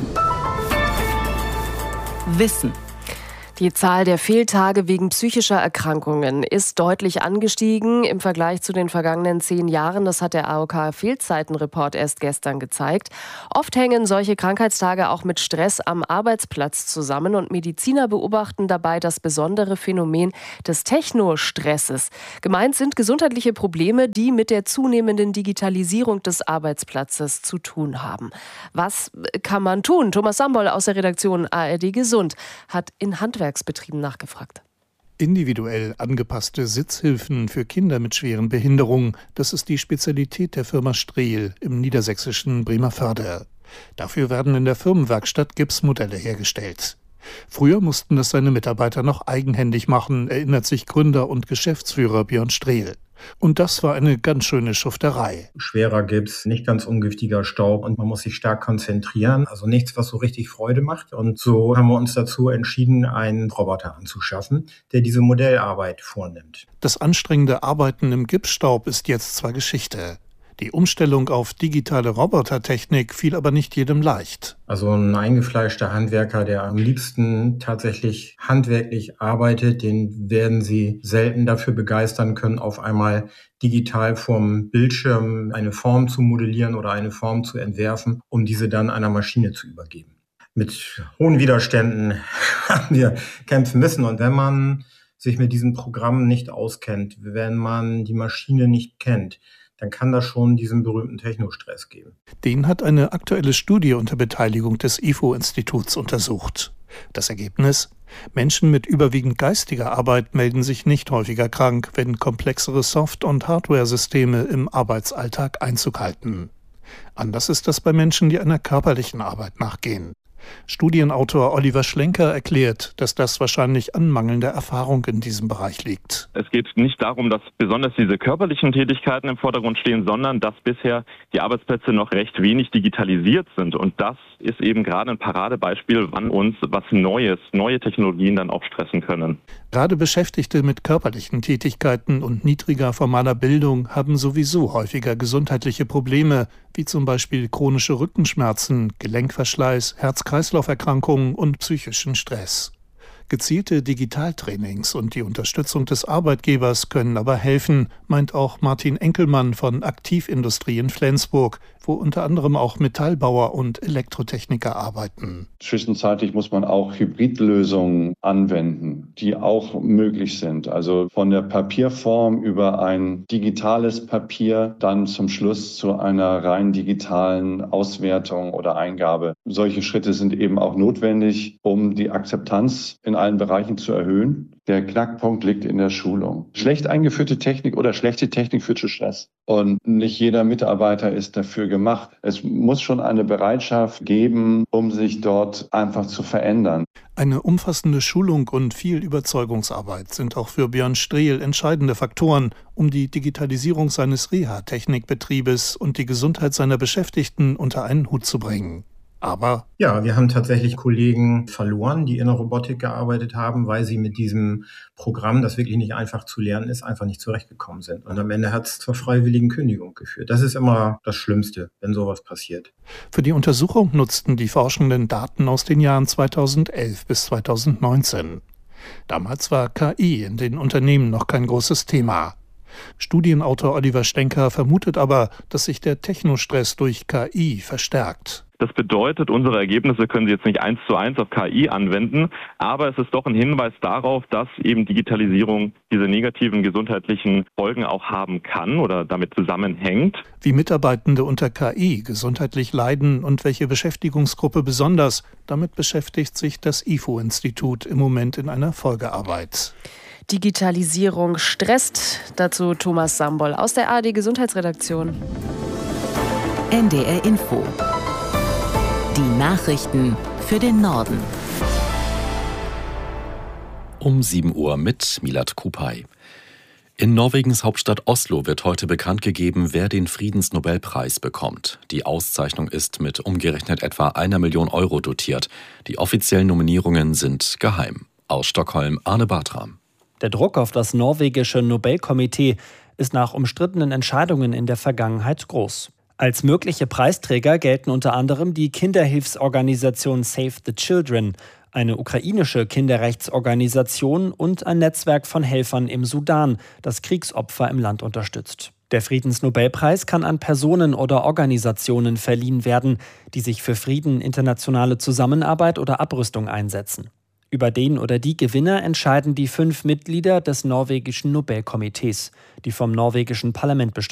[SPEAKER 8] Wissen.
[SPEAKER 1] Die Zahl der Fehltage wegen psychischer Erkrankungen ist deutlich angestiegen im Vergleich zu den vergangenen 10 Jahren. Das hat der AOK-Fehlzeitenreport erst gestern gezeigt. Oft hängen solche Krankheitstage auch mit Stress am Arbeitsplatz zusammen und Mediziner beobachten dabei das besondere Phänomen des Technostresses. Gemeint sind gesundheitliche Probleme, die mit der zunehmenden Digitalisierung des Arbeitsplatzes zu tun haben. Was kann man tun? Thomas Sambol aus der Redaktion ARD Gesund hat in Handwerksbetrieben nachgefragt.
[SPEAKER 18] Individuell angepasste Sitzhilfen für Kinder mit schweren Behinderungen, das ist die Spezialität der Firma Strehl im niedersächsischen Bremervörde. Dafür werden in der Firmenwerkstatt Gipsmodelle hergestellt. Früher mussten das seine Mitarbeiter noch eigenhändig machen, erinnert sich Gründer und Geschäftsführer Björn Strehl. Und das war eine ganz schöne Schufterei.
[SPEAKER 7] Schwerer Gips, nicht ganz ungiftiger Staub und man muss sich stark konzentrieren. Also nichts, was so richtig Freude macht. Und so haben wir uns dazu entschieden, einen Roboter anzuschaffen, der diese Modellarbeit vornimmt.
[SPEAKER 18] Das anstrengende Arbeiten im Gipsstaub ist jetzt zwar Geschichte. Die Umstellung auf digitale Robotertechnik fiel aber nicht jedem leicht.
[SPEAKER 7] Also ein eingefleischter Handwerker, der am liebsten tatsächlich handwerklich arbeitet, den werden Sie selten dafür begeistern können, auf einmal digital vom Bildschirm eine Form zu modellieren oder eine Form zu entwerfen, um diese dann einer Maschine zu übergeben. Mit hohen Widerständen haben wir kämpfen müssen. Und wenn man sich mit diesem Programm nicht auskennt, wenn man die Maschine nicht kennt, dann kann das schon diesen berühmten Technostress geben.
[SPEAKER 18] Den hat eine aktuelle Studie unter Beteiligung des IFO-Instituts untersucht. Das Ergebnis? Menschen mit überwiegend geistiger Arbeit melden sich nicht häufiger krank, wenn komplexere Soft- und Hardware-Systeme im Arbeitsalltag Einzug halten. Anders ist das bei Menschen, die einer körperlichen Arbeit nachgehen. Studienautor Oliver Schlenker erklärt, dass das wahrscheinlich an mangelnder Erfahrung in diesem Bereich liegt.
[SPEAKER 19] Es geht nicht darum, dass besonders diese körperlichen Tätigkeiten im Vordergrund stehen, sondern dass bisher die Arbeitsplätze noch recht wenig digitalisiert sind. Und das ist eben gerade ein Paradebeispiel, wann uns was Neues, neue Technologien dann auch stressen können.
[SPEAKER 18] Gerade Beschäftigte mit körperlichen Tätigkeiten und niedriger formaler Bildung haben sowieso häufiger gesundheitliche Probleme, wie zum Beispiel chronische Rückenschmerzen, Gelenkverschleiß, Herz-Kreislauf-Erkrankungen und psychischen Stress. Gezielte Digitaltrainings und die Unterstützung des Arbeitgebers können aber helfen, meint auch Martin Enkelmann von Aktivindustrie in Flensburg, wo unter anderem auch Metallbauer und Elektrotechniker arbeiten.
[SPEAKER 20] Zwischenzeitlich muss man auch Hybridlösungen anwenden, die auch möglich sind. Also von der Papierform über ein digitales Papier dann zum Schluss zu einer rein digitalen Auswertung oder Eingabe. Solche Schritte sind eben auch notwendig, um die Akzeptanz in allen Bereichen zu erhöhen. Der Knackpunkt liegt in der Schulung. Schlecht eingeführte Technik oder schlechte Technik führt zu Stress. Und nicht jeder Mitarbeiter ist dafür gemacht. Es muss schon eine Bereitschaft geben, um sich dort einfach zu verändern.
[SPEAKER 18] Eine umfassende Schulung und viel Überzeugungsarbeit sind auch für Björn Strehl entscheidende Faktoren, um die Digitalisierung seines Reha-Technikbetriebes und die Gesundheit seiner Beschäftigten unter einen Hut zu bringen. Aber
[SPEAKER 7] ja, wir haben tatsächlich Kollegen verloren, die in der Robotik gearbeitet haben, weil sie mit diesem Programm, das wirklich nicht einfach zu lernen ist, einfach nicht zurechtgekommen sind. Und am Ende hat es zur freiwilligen Kündigung geführt. Das ist immer das Schlimmste, wenn sowas passiert.
[SPEAKER 18] Für die Untersuchung nutzten die Forschenden Daten aus den Jahren 2011 bis 2019. Damals war KI in den Unternehmen noch kein großes Thema. Studienautor Oliver Schlenker vermutet aber, dass sich der Technostress durch KI verstärkt.
[SPEAKER 19] Das bedeutet, unsere Ergebnisse können Sie jetzt nicht 1:1 auf KI anwenden, aber es ist doch ein Hinweis darauf, dass eben Digitalisierung diese negativen gesundheitlichen Folgen auch haben kann oder damit zusammenhängt.
[SPEAKER 18] Wie Mitarbeitende unter KI gesundheitlich leiden und welche Beschäftigungsgruppe besonders, damit beschäftigt sich das IFO-Institut im Moment in einer Folgearbeit.
[SPEAKER 1] Digitalisierung stresst. Dazu Thomas Sambol aus der ARD Gesundheitsredaktion.
[SPEAKER 8] NDR Info. Die Nachrichten für den Norden.
[SPEAKER 13] Um 7 Uhr mit Milad Kupay. In Norwegens Hauptstadt Oslo wird heute bekannt gegeben, wer den Friedensnobelpreis bekommt. Die Auszeichnung ist mit umgerechnet etwa 1 Million Euro dotiert. Die offiziellen Nominierungen sind geheim. Aus Stockholm Arne Bartram.
[SPEAKER 3] Der Druck auf das norwegische Nobelkomitee ist nach umstrittenen Entscheidungen in der Vergangenheit groß. Als mögliche Preisträger gelten unter anderem die Kinderhilfsorganisation Save the Children, eine ukrainische Kinderrechtsorganisation und ein Netzwerk von Helfern im Sudan, das Kriegsopfer im Land unterstützt. Der Friedensnobelpreis kann an Personen oder Organisationen verliehen werden, die sich für Frieden, internationale Zusammenarbeit oder Abrüstung einsetzen. Über den oder die Gewinner entscheiden die 5 Mitglieder des norwegischen Nobelkomitees, die vom norwegischen Parlament bestimmt